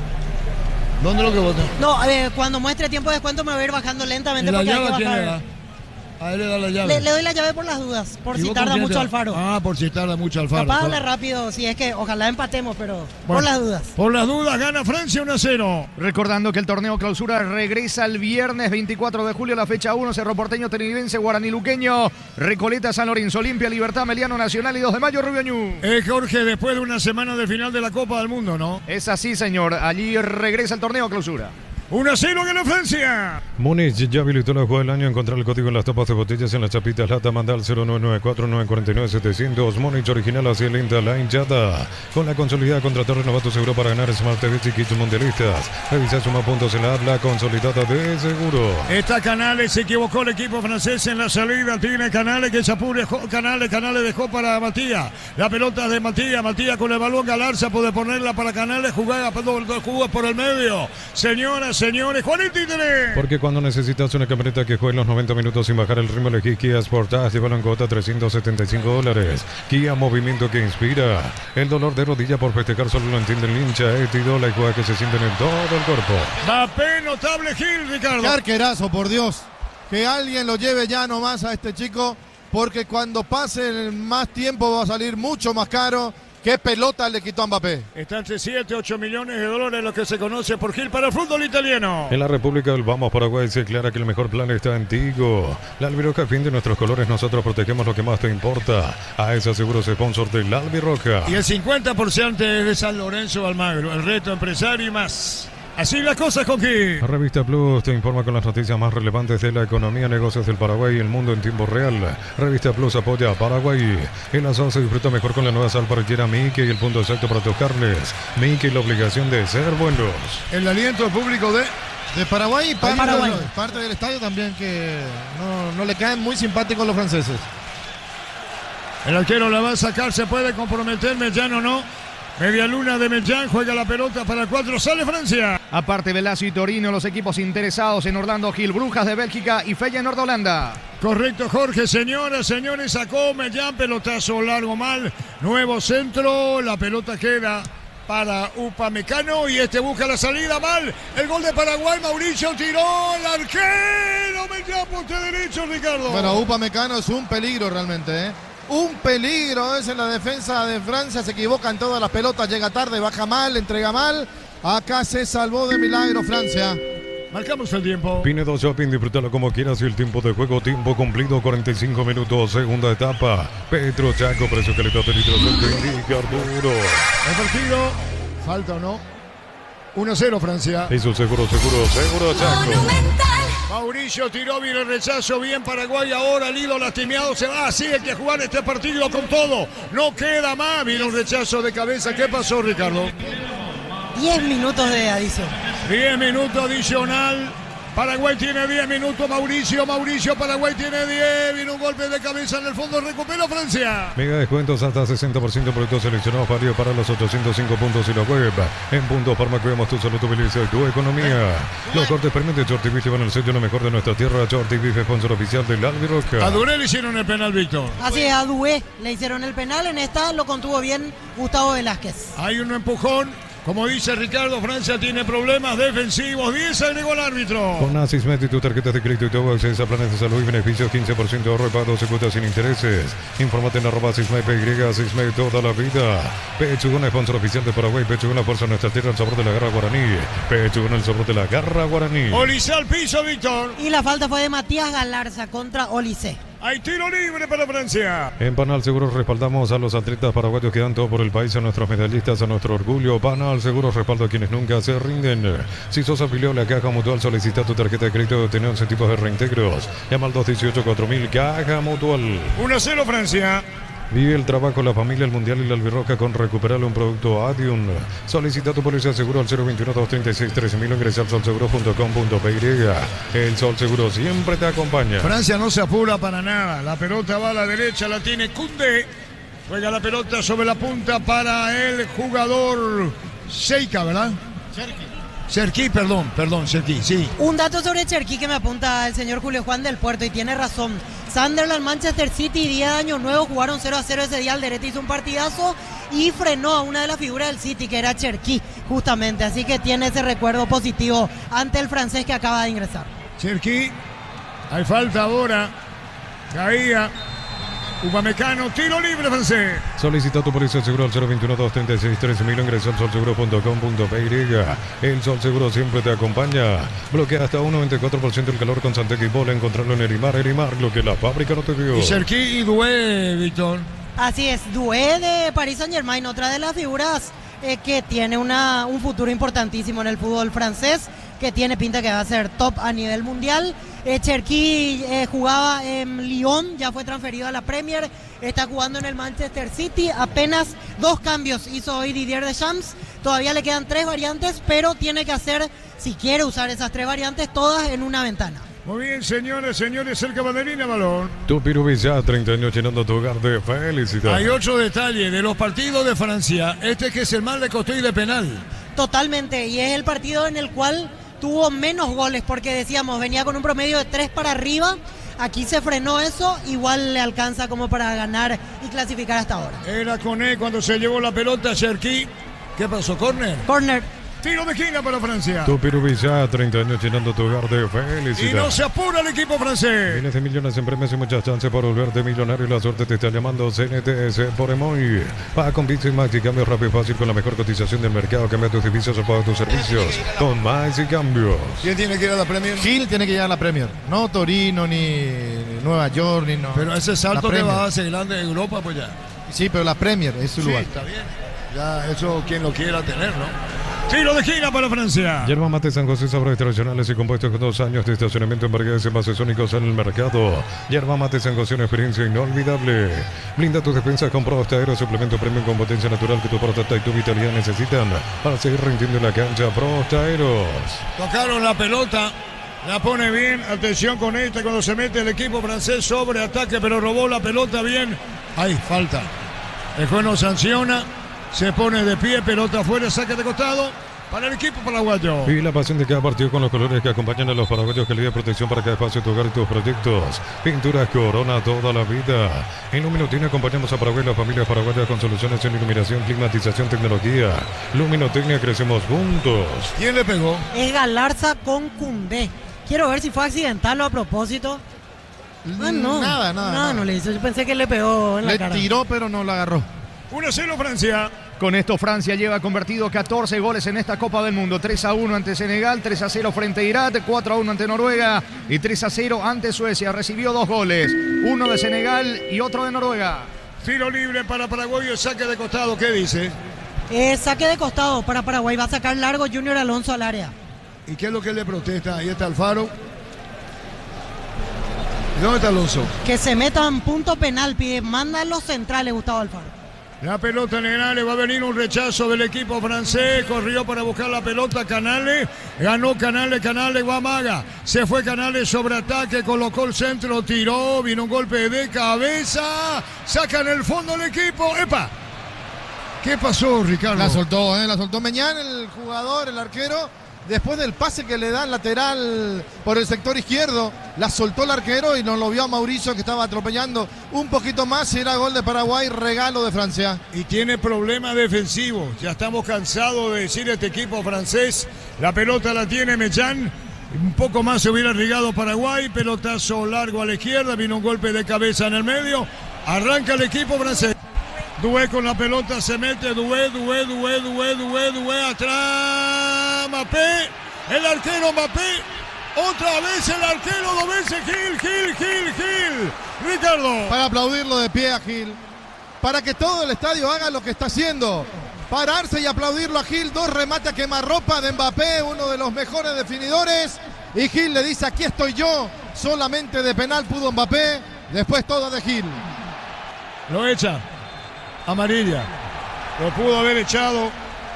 ¿Dónde lo que vota? No, eh, cuando muestre tiempo de descuento me voy a ir bajando lentamente. ¿Y la porque hay llave que a quién le bajar. da? A él le da la llave. Le, le doy la llave por las dudas, por ¿Y si vos tarda con quién mucho te- Alfaro. Ah, por si tarda mucho Alfaro. Capaz Todo. hable rápido, si es que ojalá empatemos, pero Bueno, por las dudas. Por las dudas gana Francia uno a cero. Recordando que el torneo clausura regresa el viernes veinticuatro de julio, la fecha uno, Cerro Porteño, Trinitense, Guaraní Luqueño, Recoleta, San Lorenzo, Olimpia, Libertad, Meliano Nacional y dos de mayo, Rubio Ñu. Eh, Jorge, después de una semana de final de la Copa del Mundo, ¿no? Es así, señor. Allí regresa el torneo clausura. uno a cero gana Francia. Múnich ya habilitó la jugada del año. Encontrar el código en las tapas de botellas en las chapitas lata. Manda al cero nueve nueve cuatro nueve cuatro nueve siete cero cero. Múnich original hacia lenta la hinchada. Con la consolidada contratar renovato seguro para ganar Smart T V y kits mundialistas. Revisa suma puntos en la app, la consolidada de seguro. Está Canales, se equivocó el equipo francés en la salida. Tiene Canales que se apure. Jo- Canales, Canales dejó para Matías. La pelota de Matías. Matías con el balón. Galarza puede ponerla para Canales. Jugada, perdón, jugada por el medio. Señoras, señores, cuarenta y tres. Porque cuando necesitas una camioneta que juegue los noventa minutos sin bajar el ritmo, elegí Kia Sportage. Llévalo en cuota trescientos setenta y cinco dólares. Kia, movimiento que inspira. El dolor de rodilla por festejar solo lo entiende el hincha. Etido, la jugada que se sienten en todo el cuerpo. Mbappé, notable Gil, Ricardo. Qué arquerazo, por Dios. Que alguien lo lleve ya nomás a este chico, porque cuando pase más tiempo va a salir mucho más caro. ¿Qué pelota le quitó a Mbappé? Está entre siete, ocho millones de dólares lo que se conoce por Gil para el fútbol italiano. En la República del Vamos Paraguay se aclara que el mejor plan está en Tigo. La Albiroja defiende nuestros colores, nosotros protegemos lo que más te importa. A esa seguro sponsor de la Albiroja. Y el cincuenta por ciento es de San Lorenzo Almagro, el reto empresario y más. Así las cosas con Gil. Revista Plus te informa con las noticias más relevantes de la economía, negocios del Paraguay y el mundo en tiempo real. Revista Plus apoya a Paraguay. En la zona se disfruta mejor con la nueva sal parrillera Mickey y el punto exacto para tocarles. Mickey, la obligación de ser buenos. El aliento público de... De Paraguay y parte, Paraguay. del- parte del estadio también que no, no le caen muy simpáticos los franceses. El arquero la va a sacar, se puede comprometer, Mellán o no. Media luna de Mellán, juega la pelota para el cuatro, sale Francia. Aparte de Lazio y Torino, los equipos interesados en Orlando Gil, Brujas de Bélgica y Feyenoord de Holanda. Correcto, Jorge, señoras, señores, sacó Mellán, pelotazo largo mal, nuevo centro, la pelota queda para Upamecano y este busca la salida mal, el gol de Paraguay, Mauricio tiró, el arquero, Mellán, poste derecho, Ricardo. Bueno, Upamecano es un peligro realmente, ¿eh? Un peligro es en la defensa de Francia, se equivocan todas las pelotas, llega tarde, baja mal, entrega mal. Acá se salvó de milagro Francia. Marcamos el tiempo. Pinedo Shopping, disfrútalo como quieras y el tiempo de juego, tiempo cumplido, cuarenta y cinco minutos, segunda etapa. Petro Chaco, precio que le está peligroso, que indica Arturo. El partido, falta o no, uno a cero Francia. Eso seguro, seguro, seguro Chaco. Mauricio tiró bien el rechazo, bien Paraguay, ahora Lido lastimado, se va, así hay que jugar este partido con todo, no queda más, viene un rechazo de cabeza, ¿qué pasó Ricardo? diez minutos de adición. diez minutos adicional, Paraguay tiene diez minutos, Mauricio, Mauricio, Paraguay tiene diez, viene un golpe de cabeza en el fondo, recupera Francia. Mega descuentos hasta sesenta por ciento productos seleccionados, válido para los ochocientos cinco puntos y la web. En Punto Farma cuidamos tu salud, tu belleza y tu economía. Los cortes permiten Shorty Beef llevan el sello lo mejor de nuestra tierra. Shorty Beef, sponsor oficial del Albiroca. A Duré le hicieron el penal, Víctor. Así es, a Dué le hicieron el penal, en esta lo contuvo bien Gustavo Velázquez. Hay un empujón. Como dice Ricardo, Francia tiene problemas defensivos. diez agregó el árbitro. Con Asismet y tu tarjeta de crédito y todo acceso a planes de salud y beneficios, quince por ciento de ahorro y pago doce cuotas sin intereses. Infórmate en arroba Asismet, P Y, Asismet toda la vida. Pechugón, sponsor oficial de Paraguay. Pechugón, la fuerza de nuestra tierra, el sabor de la garra guaraní. Pechugón, el sabor de la garra guaraní. Olise al piso, Víctor. Y la falta fue de Matías Galarza contra Olise. Hay tiro libre para Francia. En Panal Seguros respaldamos a los atletas paraguayos que dan todo por el país, a nuestros medallistas, a nuestro orgullo. Panal Seguros respalda a quienes nunca se rinden. Si sos afiliado a la Caja Mutual, solicita tu tarjeta de crédito y obtener once tipos de reintegros. Llama al dos dieciocho cuatro mil Caja Mutual. uno a cero Francia. Vive el trabajo, la familia, el mundial y la albirroja con recuperarle un producto Adium. Solicita tu póliza de seguro al cero veintiuno, doscientos treinta y seis, trece mil o ingresa al sol seguro punto com punto pe y. El Sol Seguro siempre te acompaña. Francia no se apura para nada. La pelota va a la derecha, la tiene Koundé. Juega la pelota sobre la punta para el jugador Seika, ¿verdad? Cherki. Cherki, perdón, perdón, Cherki, sí. Un dato sobre Cherki que me apunta el señor Julio Juan del Puerto y tiene razón. Sunderland, Manchester City, día de Año Nuevo, jugaron cero a cero ese día. Alderete hizo un partidazo y frenó a una de las figuras del City, que era Cherki, justamente. Así que tiene ese recuerdo positivo ante el francés que acaba de ingresar. Cherki, hay falta ahora. Caía. Upamecano, tiro libre francés. Solicita tu póliza de seguro al cero veintiuno, doscientos treinta y seis, trece mil o ingresa al sol seguro punto com punto pe y. El Sol Seguro siempre te acompaña. Bloquea hasta un noventa y cuatro por ciento el calor con Santec y Bola. Encontrarlo en Erimar, Erimar, lo que la fábrica no te dio. Y Cherki y Doué, Víctor. Así es, Doué de Paris Saint-Germain, otra de las figuras eh, que tiene una, un futuro importantísimo en el fútbol francés, que tiene pinta que va a ser top a nivel mundial. Eh, Cherki eh, jugaba en Lyon, ya fue transferido a la Premier, está jugando en el Manchester City. Apenas dos cambios hizo hoy Didier Deschamps. Todavía le quedan tres variantes, pero tiene que hacer, si quiere usar esas tres variantes, todas en una ventana. Muy bien, señores, señores, cerca banderina, balón. Tu Pirubilla, treinta años llenando tu hogar de felicidad. Hay otro detalle de los partidos de Francia. Este que es el mal le costó y de penal. Totalmente, y es el partido en el cual tuvo menos goles, porque decíamos, venía con un promedio de tres para arriba. Aquí se frenó eso, igual le alcanza como para ganar y clasificar hasta ahora. Era Koné cuando se llevó la pelota, Cherki. ¿Qué pasó? ¿Corner? Corner. Tiro de esquina para Francia. Tu Pirubilla, treinta años llenando tu hogar de felicidad. Y no se apura el equipo francés. Miles de millones en premios y muchas chances por volverte millonario. La suerte te está llamando. C N T S por Emoy. Paga con Bits y Max y cambio rápido y fácil con la mejor cotización del mercado. Cambia tus servicios o paga tus servicios con Max y cambios. ¿Quién tiene que ir a la Premier? Gil tiene que ir a la Premier. No Torino, ni Nueva York, ni no. Pero ese salto que va a hacer grande de Europa, pues ya. Sí, pero la Premier es su Sí, lugar. está bien. Ya eso quien lo quiera tener, ¿no? Tiro de esquina para Francia. Yerba Mate San José, sabores tradicionales y compuestos con dos años de estacionamiento en variedades y envases únicos en el mercado. Yerba Mate San José, una experiencia inolvidable. Blinda tus despensas con Prostaero, suplemento premium con potencia natural que tu próstata y tu vitalidad necesitan para seguir rindiendo en la cancha. Prostaeros. Tocaron la pelota. La pone bien. Atención con esta cuando se mete el equipo francés sobre ataque, pero robó la pelota bien. Ahí, falta. El juez no sanciona. Se pone de pie, pelota afuera, saque de costado para el equipo paraguayo. Y la pasión de cada partido con los colores que acompañan a los paraguayos, calidad de protección para cada espacio de tu hogar y tus proyectos. Pinturas Corona toda la vida. En Luminotecnia acompañamos a Paraguay y las familias paraguayas con soluciones en iluminación, climatización, tecnología. Luminotecnia, crecemos juntos. ¿Quién le pegó? Es Galarza con Koundé. Quiero ver si fue accidental o a propósito. Ah, no. Nada, nada. No, nada. no le hizo. Yo pensé que le pegó en la Le cara. tiró, pero no la agarró. uno a cero Francia. Con esto Francia lleva convertido catorce goles en esta Copa del Mundo. tres a uno ante Senegal, tres a cero frente a Irak, cuatro a uno ante Noruega y tres a cero ante Suecia. Recibió dos goles, uno de Senegal y otro de Noruega. Tiro libre para Paraguay, el saque de costado. ¿Qué dice? Eh, saque de costado para Paraguay. Va a sacar largo Junior Alonso al área. ¿Y qué es lo que le protesta? Ahí está Alfaro. ¿Dónde está Alonso? Que se metan punto penal. Pide, manda a los centrales Gustavo Alfaro. La pelota en el área, va a venir un rechazo del equipo francés, corrió para buscar la pelota Canales, ganó Canales, Canales, Guamaga, se fue Canales sobre ataque, colocó el centro, tiró, vino un golpe de cabeza, saca en el fondo el equipo, ¡epa! ¿Qué pasó, Ricardo? La soltó, ¿eh? La soltó Meñán, el jugador, el arquero. Después del pase que le da el lateral por el sector izquierdo, la soltó el arquero y nos lo vio a Mauricio que estaba atropellando un poquito más y era gol de Paraguay, regalo de Francia. Y tiene problemas defensivos, ya estamos cansados de decir este equipo francés, la pelota la tiene Mechán, un poco más se hubiera rigado Paraguay, pelotazo largo a la izquierda, vino un golpe de cabeza en el medio, arranca el equipo francés. Doué con la pelota, se mete Doué, Doué, Doué, Doué, Doué, Doué, atrás, Mbappé, el arquero Mbappé, otra vez el arquero, dos veces Gil, Gil, Gil, Gil, Ricardo. Para aplaudirlo de pie a Gil, para que todo el estadio haga lo que está haciendo, pararse y aplaudirlo a Gil, dos remates a quemarropa de Mbappé, uno de los mejores definidores, y Gil le dice, aquí estoy yo, solamente de penal pudo Mbappé, después todo de Gil. Lo echa. Amarilla. Lo pudo haber echado.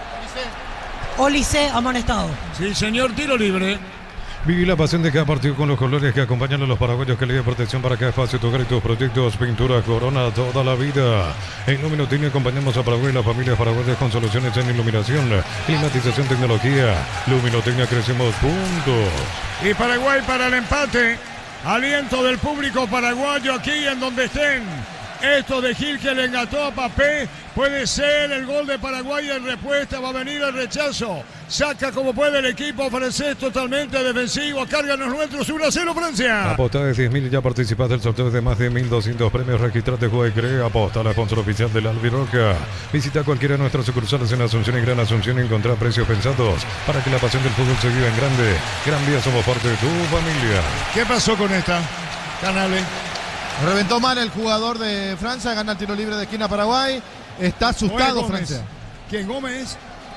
Olise amonestado. Sí, señor, tiro libre. Viví la pasión de cada partido con los colores que acompañan a los paraguayos que le dan protección para cada espacio, tu hogar y tus proyectos. Pintura Corona toda la vida. En Luminotecnia acompañamos a Paraguay y las familias paraguayas con soluciones en iluminación, climatización, tecnología. Luminotecnia, crecemos juntos. Y Paraguay para el empate. Aliento del público paraguayo aquí en donde estén. Esto de Gil que le engató a Papé puede ser el gol de Paraguay en respuesta. Va a venir el rechazo. Saca como puede el equipo francés totalmente defensivo. Cargan los nuestros uno a cero Francia. Aposta de diez mil y ya participas del sorteo de más de mil doscientos premios. Registrate, juega y cree. Aposta, la sponsor oficial del Albiroca. Visita cualquiera de nuestras sucursales en Asunción y Gran Asunción y encontrar precios pensados para que la pasión del fútbol se viva en grande. Gran Vía, somos parte de tu familia. ¿Qué pasó con esta? Canales. Reventó mal el jugador de Francia, gana el tiro libre de esquina Paraguay. Está asustado Francia. ¿Quién, Gómez?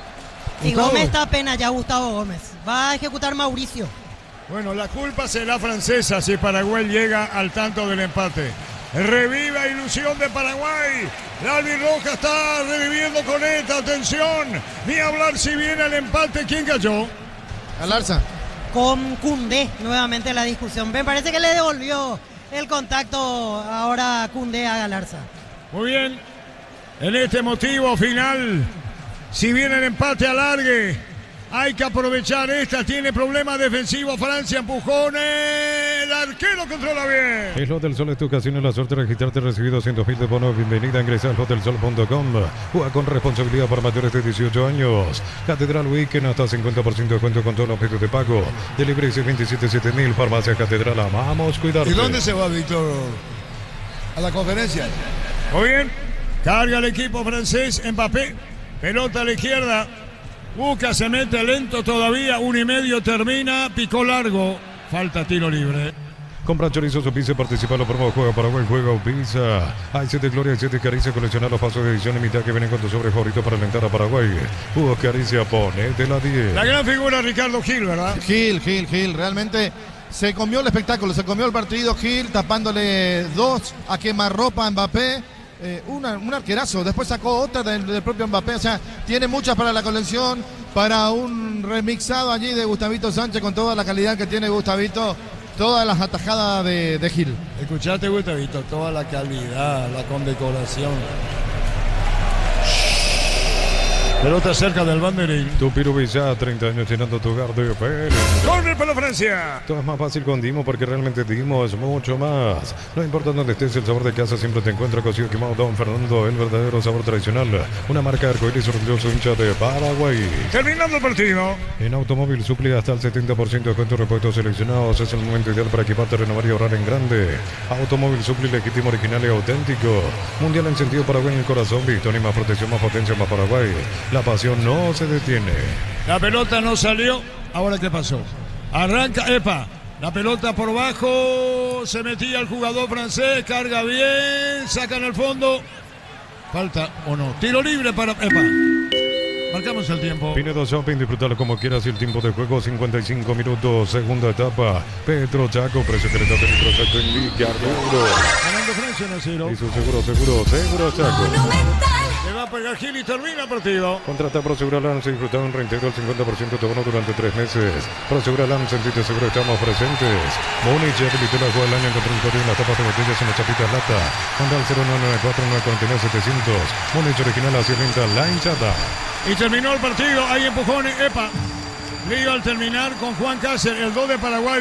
Y Gómez está apenas ya Gustavo Gómez. Va a ejecutar Mauricio. Bueno, la culpa será francesa si Paraguay llega al tanto del empate. Reviva ilusión de Paraguay. La albirroja está reviviendo con esta. Atención. Ni hablar si viene el empate. ¿Quién cayó? Galarza. Con Koundé, nuevamente la discusión. Me parece que le devolvió el contacto ahora Koundé a Galarza. Muy bien. En este motivo final, si viene el empate alargue, hay que aprovechar esta. Tiene problema defensivo Francia, empujones. El arquero controla bien. El Hotel Sol es tu casino, la suerte de registrarte, recibir doscientos mil de bonos. Bienvenida, ingresa al hotel sol punto com. Juega con responsabilidad para mayores de dieciocho años. Catedral Weekend hasta cincuenta por ciento de descuento con todos los objetos de pago. Delivery seis dos siete siete mil. Farmacia Catedral, amamos cuidarte. ¿Y dónde se va, Víctor? ¿A la conferencia? Muy bien. Carga el equipo francés, Mbappé. Pelota a la izquierda. Busca, se mete lento todavía. Uno y medio termina. Picó largo. Falta tiro libre. Compra chorizos o pizza y participa en los promos. Juega Paraguay, juega o pizza. Hay siete Gloria, hay siete Caricia. Coleccionar los pasos de edición limitada que vienen con tu sobre favorito para alentar a Paraguay. Jugos Caricia, ponete la diez. La gran figura Ricardo Gil, ¿verdad? Gil, Gil, Gil. Realmente se comió el espectáculo, se comió el partido Gil, tapándole dos a quemarropa a Mbappé. Eh, una, un arquerazo, después sacó otra del, del propio Mbappé, o sea, tiene muchas para la colección, para un remixado allí de Gustavito Sánchez con toda la calidad que tiene Gustavito, todas las atajadas de, de Gil. Escuchaste, Gustavito, toda la calidad, la condecoración. Pelota cerca del banderín. Tu Pirubilla, treinta años llenando tu hogar de Pérez. ¡Corre para Francia! Todo es más fácil con Dimo porque realmente Dimo es mucho más. No importa dónde estés, el sabor de casa siempre te encuentra. Cocido quemado Don Fernando, el verdadero sabor tradicional. Una marca arcoíris orgulloso hincha de Paraguay. Terminando el partido. En Automóvil Supli hasta el setenta por ciento de descuento, repuestos seleccionados. Es el momento ideal para equiparte, renovar y ahorrar en grande. Automóvil Supli, legítimo, original y auténtico. Mundial en sentido Paraguay en el corazón. Victoria, más protección, más potencia, más Paraguay. La pasión no se detiene. La pelota no salió. Ahora, ¿qué pasó? Arranca, epa. La pelota por bajo. Se metía el jugador francés. Carga bien. Saca en el fondo. Falta o no. Tiro libre para, epa. Marcamos el tiempo. Pinedo Shopping, disfrútalo como quieras y el tiempo de juego cincuenta y cinco minutos, segunda etapa. Petro Chaco, precio que le da Petro Chaco en Liga Arturo. Ganando Francia uno a cero. Y su seguro, seguro, seguro Chaco. Le va a pegar Gil y termina el partido. Contrata Prosegura Lance y disfruta un reintegro del cincuenta por ciento de bono durante tres meses. Prosegura Lance, sentite seguro, estamos presentes. Múnich ya habilitó la juega del año contra el Torino en las tapas de botellas en las chapitas lata. Manda al cero nueve nueve cuatro nueve cuatro nueve setecientos. Múnich original así lenta la hinchada. Y terminó el partido, hay empujones, epa. Lío al terminar con Juan Cáceres, el dos de Paraguay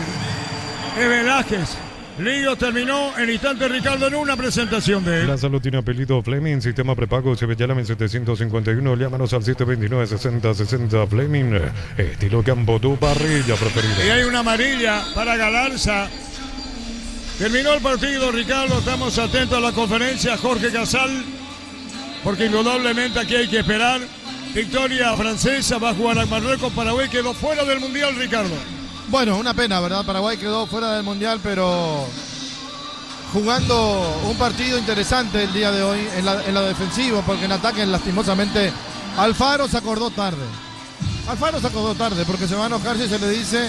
es Velázquez. Lío terminó en instante Ricardo en una presentación de él. La salud tiene apellido Fleming, sistema prepago, se llama en setecientos cincuenta y uno, llámanos al siete dos nueve sesenta sesenta Fleming, estilo campo, tu parrilla preferida. Y hay una amarilla para Galarza. Terminó el partido, Ricardo, estamos atentos a la conferencia, Jorge Casal. Porque indudablemente aquí hay que esperar. Victoria francesa, va a jugar a Marruecos. Paraguay quedó fuera del Mundial, Ricardo. Bueno, una pena, ¿verdad? Paraguay quedó fuera del Mundial, pero jugando un partido interesante el día de hoy en la, en la defensiva, porque en ataque lastimosamente Alfaro se acordó tarde. Alfaro se acordó tarde porque se va a enojar si se le dice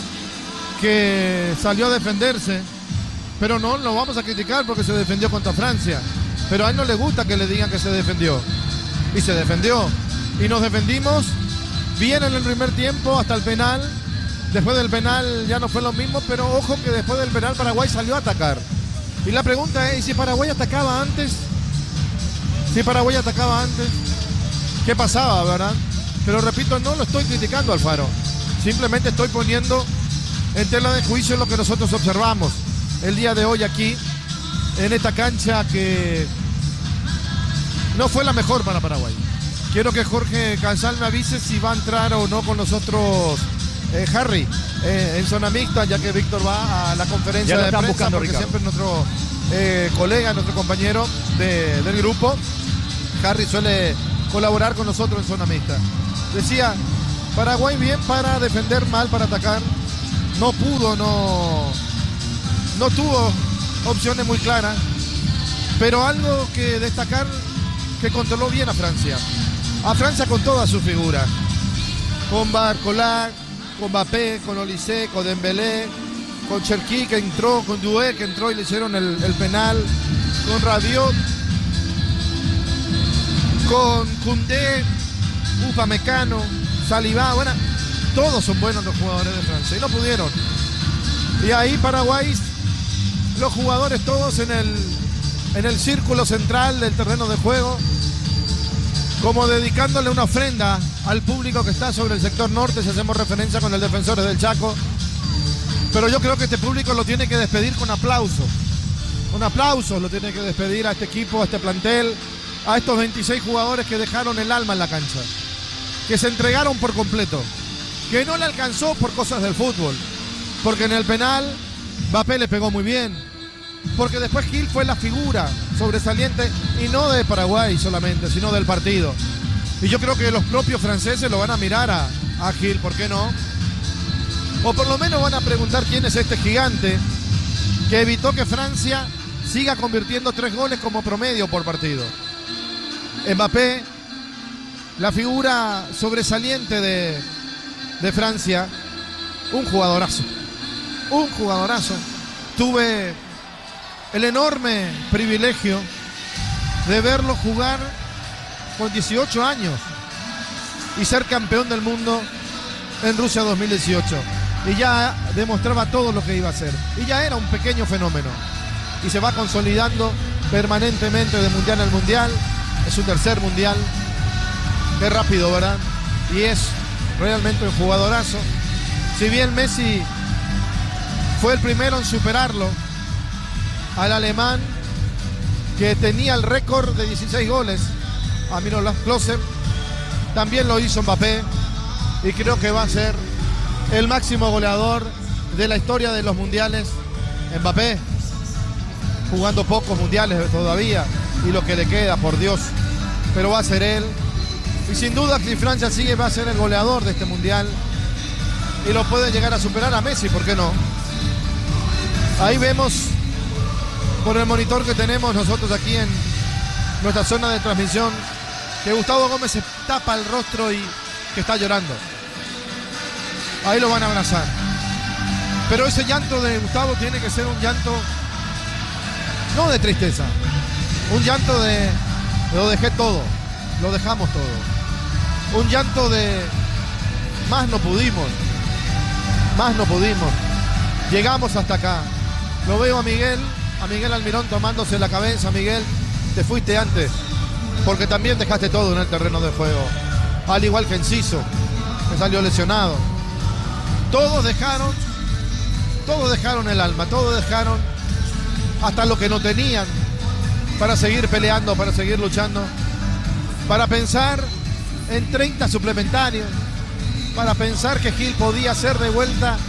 que salió a defenderse. Pero no lo vamos a criticar porque se defendió contra Francia. pero a él no le gusta que le digan que se defendió. Y se defendió. Y nos defendimos bien en el primer tiempo hasta el penal. Después del penal ya no fue lo mismo, pero ojo que después del penal Paraguay salió a atacar. Y la pregunta es, ¿y si Paraguay atacaba antes? Si Paraguay atacaba antes, ¿qué pasaba, verdad? Pero repito, no lo estoy criticando, Alfaro. Simplemente estoy poniendo en tela de juicio lo que nosotros observamos el día de hoy aquí, en esta cancha que no fue la mejor para Paraguay. Quiero que Jorge Cansal me avise si va a entrar o no con nosotros eh, Harry eh, en zona mixta, ya que Víctor va a la conferencia ya de prensa, buscando, porque Ricardo. siempre nuestro eh, colega, nuestro compañero de, del grupo, Harry, suele colaborar con nosotros en zona mixta. Decía, Paraguay bien para defender, mal para atacar. No pudo, no, no tuvo opciones muy claras, pero algo que destacar, que controló bien a Francia. A Francia con toda su figura. Con Barcola, con Mbappé, con Olise, con Dembélé, con Cherki que entró, con Doué que entró y le hicieron el, el penal, con Rabiot, con Koundé, Upamecano, Saliba, bueno, todos son buenos los jugadores de Francia y no pudieron. Y ahí Paraguay, los jugadores todos en el, en el círculo central del terreno de juego, como dedicándole una ofrenda al público que está sobre el sector norte, si hacemos referencia con el Defensores del Chaco. Pero yo creo que este público lo tiene que despedir con aplauso. Un aplauso lo tiene que despedir a este equipo, a este plantel, a estos veintiséis jugadores que dejaron el alma en la cancha, que se entregaron por completo, que no le alcanzó por cosas del fútbol, porque en el penal Mbappé le pegó muy bien, porque después Gil fue la figura sobresaliente, y no de Paraguay solamente, sino del partido. Y yo creo que los propios franceses lo van a mirar a, a Gil, ¿por qué no? O por lo menos van a preguntar quién es este gigante que evitó que Francia siga convirtiendo tres goles como promedio por partido. Mbappé, la figura sobresaliente de, de Francia, un jugadorazo, un jugadorazo. Tuve el enorme privilegio de verlo jugar con dieciocho años y ser campeón del mundo en Rusia dos mil dieciocho. Y ya demostraba todo lo que iba a hacer. Y ya era un pequeño fenómeno. Y se va consolidando permanentemente de mundial al mundial. Es su tercer mundial. Qué rápido, ¿verdad? Y es realmente un jugadorazo. Si bien Messi fue el primero en superarlo al alemán, que tenía el récord de dieciséis goles, a Miroslav Klose, también lo hizo Mbappé, y creo que va a ser el máximo goleador de la historia de los mundiales. Mbappé, jugando pocos mundiales todavía, y lo que le queda, por Dios, pero va a ser él. Y sin duda, si Francia sigue, va a ser el goleador de este mundial, y lo puede llegar a superar a Messi, ¿por qué no? Ahí vemos por el monitor que tenemos nosotros aquí en nuestra zona de transmisión que Gustavo Gómez se tapa el rostro y que está llorando. Ahí lo van a abrazar. Pero ese llanto de Gustavo tiene que ser un llanto no de tristeza, un llanto de lo dejé todo, lo dejamos todo. Un llanto de más no pudimos, más no pudimos. Llegamos hasta acá. Lo veo a Miguel, a Miguel Almirón tomándose la cabeza. Miguel, te fuiste antes, porque también dejaste todo en el terreno de juego. Al igual que Enciso, que salió lesionado. Todos dejaron, todos dejaron el alma, todos dejaron hasta lo que no tenían para seguir peleando, para seguir luchando, para pensar en treinta suplementarios, para pensar que Gil podía ser de vuelta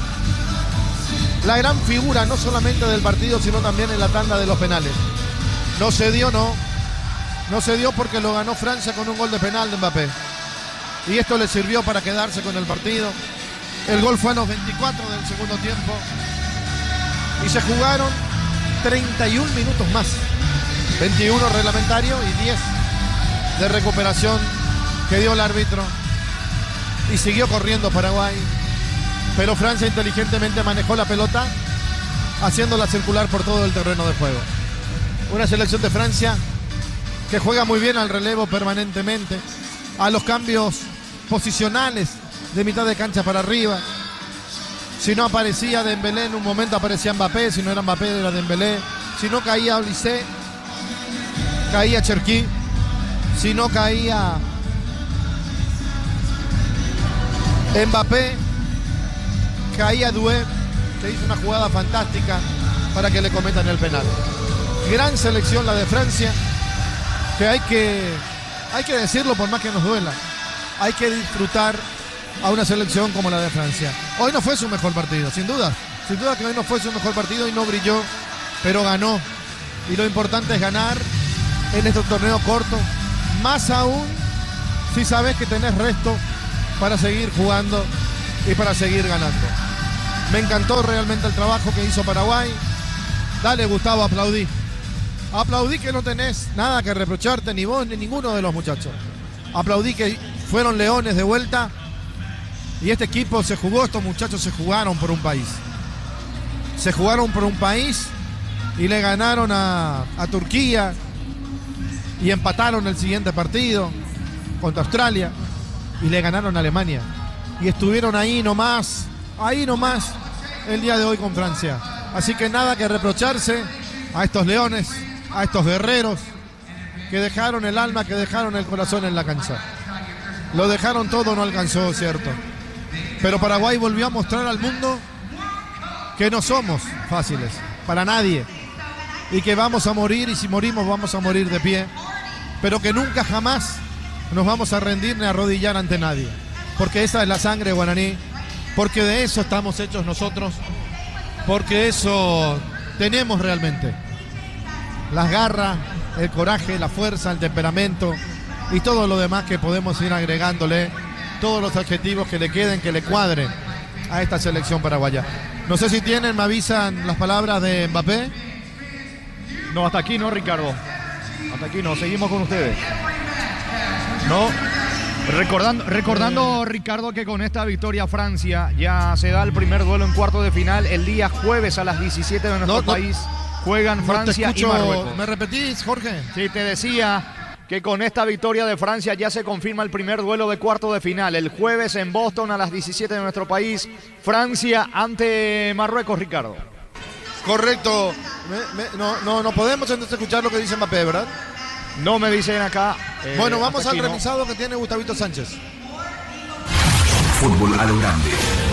la gran figura, no solamente del partido, sino también en la tanda de los penales. No se dio, no. No se dio porque lo ganó Francia con un gol de penal de Mbappé. Y esto le sirvió para quedarse con el partido. El gol fue a los veinticuatro del segundo tiempo. Y se jugaron treinta y un minutos más. veintiuno reglamentario y diez de recuperación que dio el árbitro. Y siguió corriendo Paraguay. Pero Francia inteligentemente manejó la pelota, haciéndola circular por todo el terreno de juego. Una selección de Francia que juega muy bien al relevo permanentemente, a los cambios posicionales de mitad de cancha para arriba. Si no aparecía Dembélé en un momento aparecía Mbappé, si no era Mbappé era Dembélé, si no caía Olysée, caía Cherki, si no caía Mbappé, caía Doué, que hizo una jugada fantástica para que le cometan el penal. Gran selección la de Francia, que hay que, hay que decirlo por más que nos duela. Hay que disfrutar a una selección como la de Francia. Hoy no fue su mejor partido, sin duda. Sin duda que hoy no fue su mejor partido y no brilló, pero ganó. Y lo importante es ganar en este torneo corto, más aún si sabes que tenés resto para seguir jugando y para seguir ganando. Me encantó realmente el trabajo que hizo Paraguay. Dale, Gustavo, aplaudí. Aplaudí que no tenés nada que reprocharte, ni vos ni ninguno de los muchachos. Aplaudí que fueron leones de vuelta y este equipo se jugó, estos muchachos se jugaron por un país. Se jugaron por un país y le ganaron a, a Turquía y empataron el siguiente partido contra Australia y le ganaron a Alemania. Y estuvieron ahí nomás, ahí nomás el día de hoy con Francia. Así que nada que reprocharse a estos leones, a estos guerreros que dejaron el alma, que dejaron el corazón en la cancha. Lo dejaron todo, no alcanzó, cierto. Pero Paraguay volvió a mostrar al mundo que no somos fáciles, para nadie. Y que vamos a morir, y si morimos vamos a morir de pie. Pero que nunca jamás nos vamos a rendir ni a arrodillar ante nadie. Porque esa es la sangre guaraní. Porque de eso estamos hechos nosotros. Porque eso tenemos realmente. Las garras, el coraje, la fuerza, el temperamento y todo lo demás que podemos ir agregándole, todos los adjetivos que le queden, que le cuadren a esta selección paraguaya. No sé si tienen, me avisan las palabras de Mbappé. No, hasta aquí no, Ricardo. Hasta aquí no, seguimos con ustedes. No. Recordando, recordando, Ricardo, que con esta victoria Francia ya se da el primer duelo en cuarto de final el día jueves a las diecisiete de nuestro no, país. No, juegan Francia no te escucho, y Marruecos. ¿Me repetís, Jorge? Sí, te decía que con esta victoria de Francia ya se confirma el primer duelo de cuarto de final. El jueves en Boston a las diecisiete de nuestro país. Francia ante Marruecos, Ricardo. Correcto. Me, me, no, no, no podemos entonces escuchar lo que dice Mbappé, ¿verdad? No me dicen acá. Eh, bueno, vamos al revisado no. que tiene Gustavito Sánchez. Fútbol a lo grande.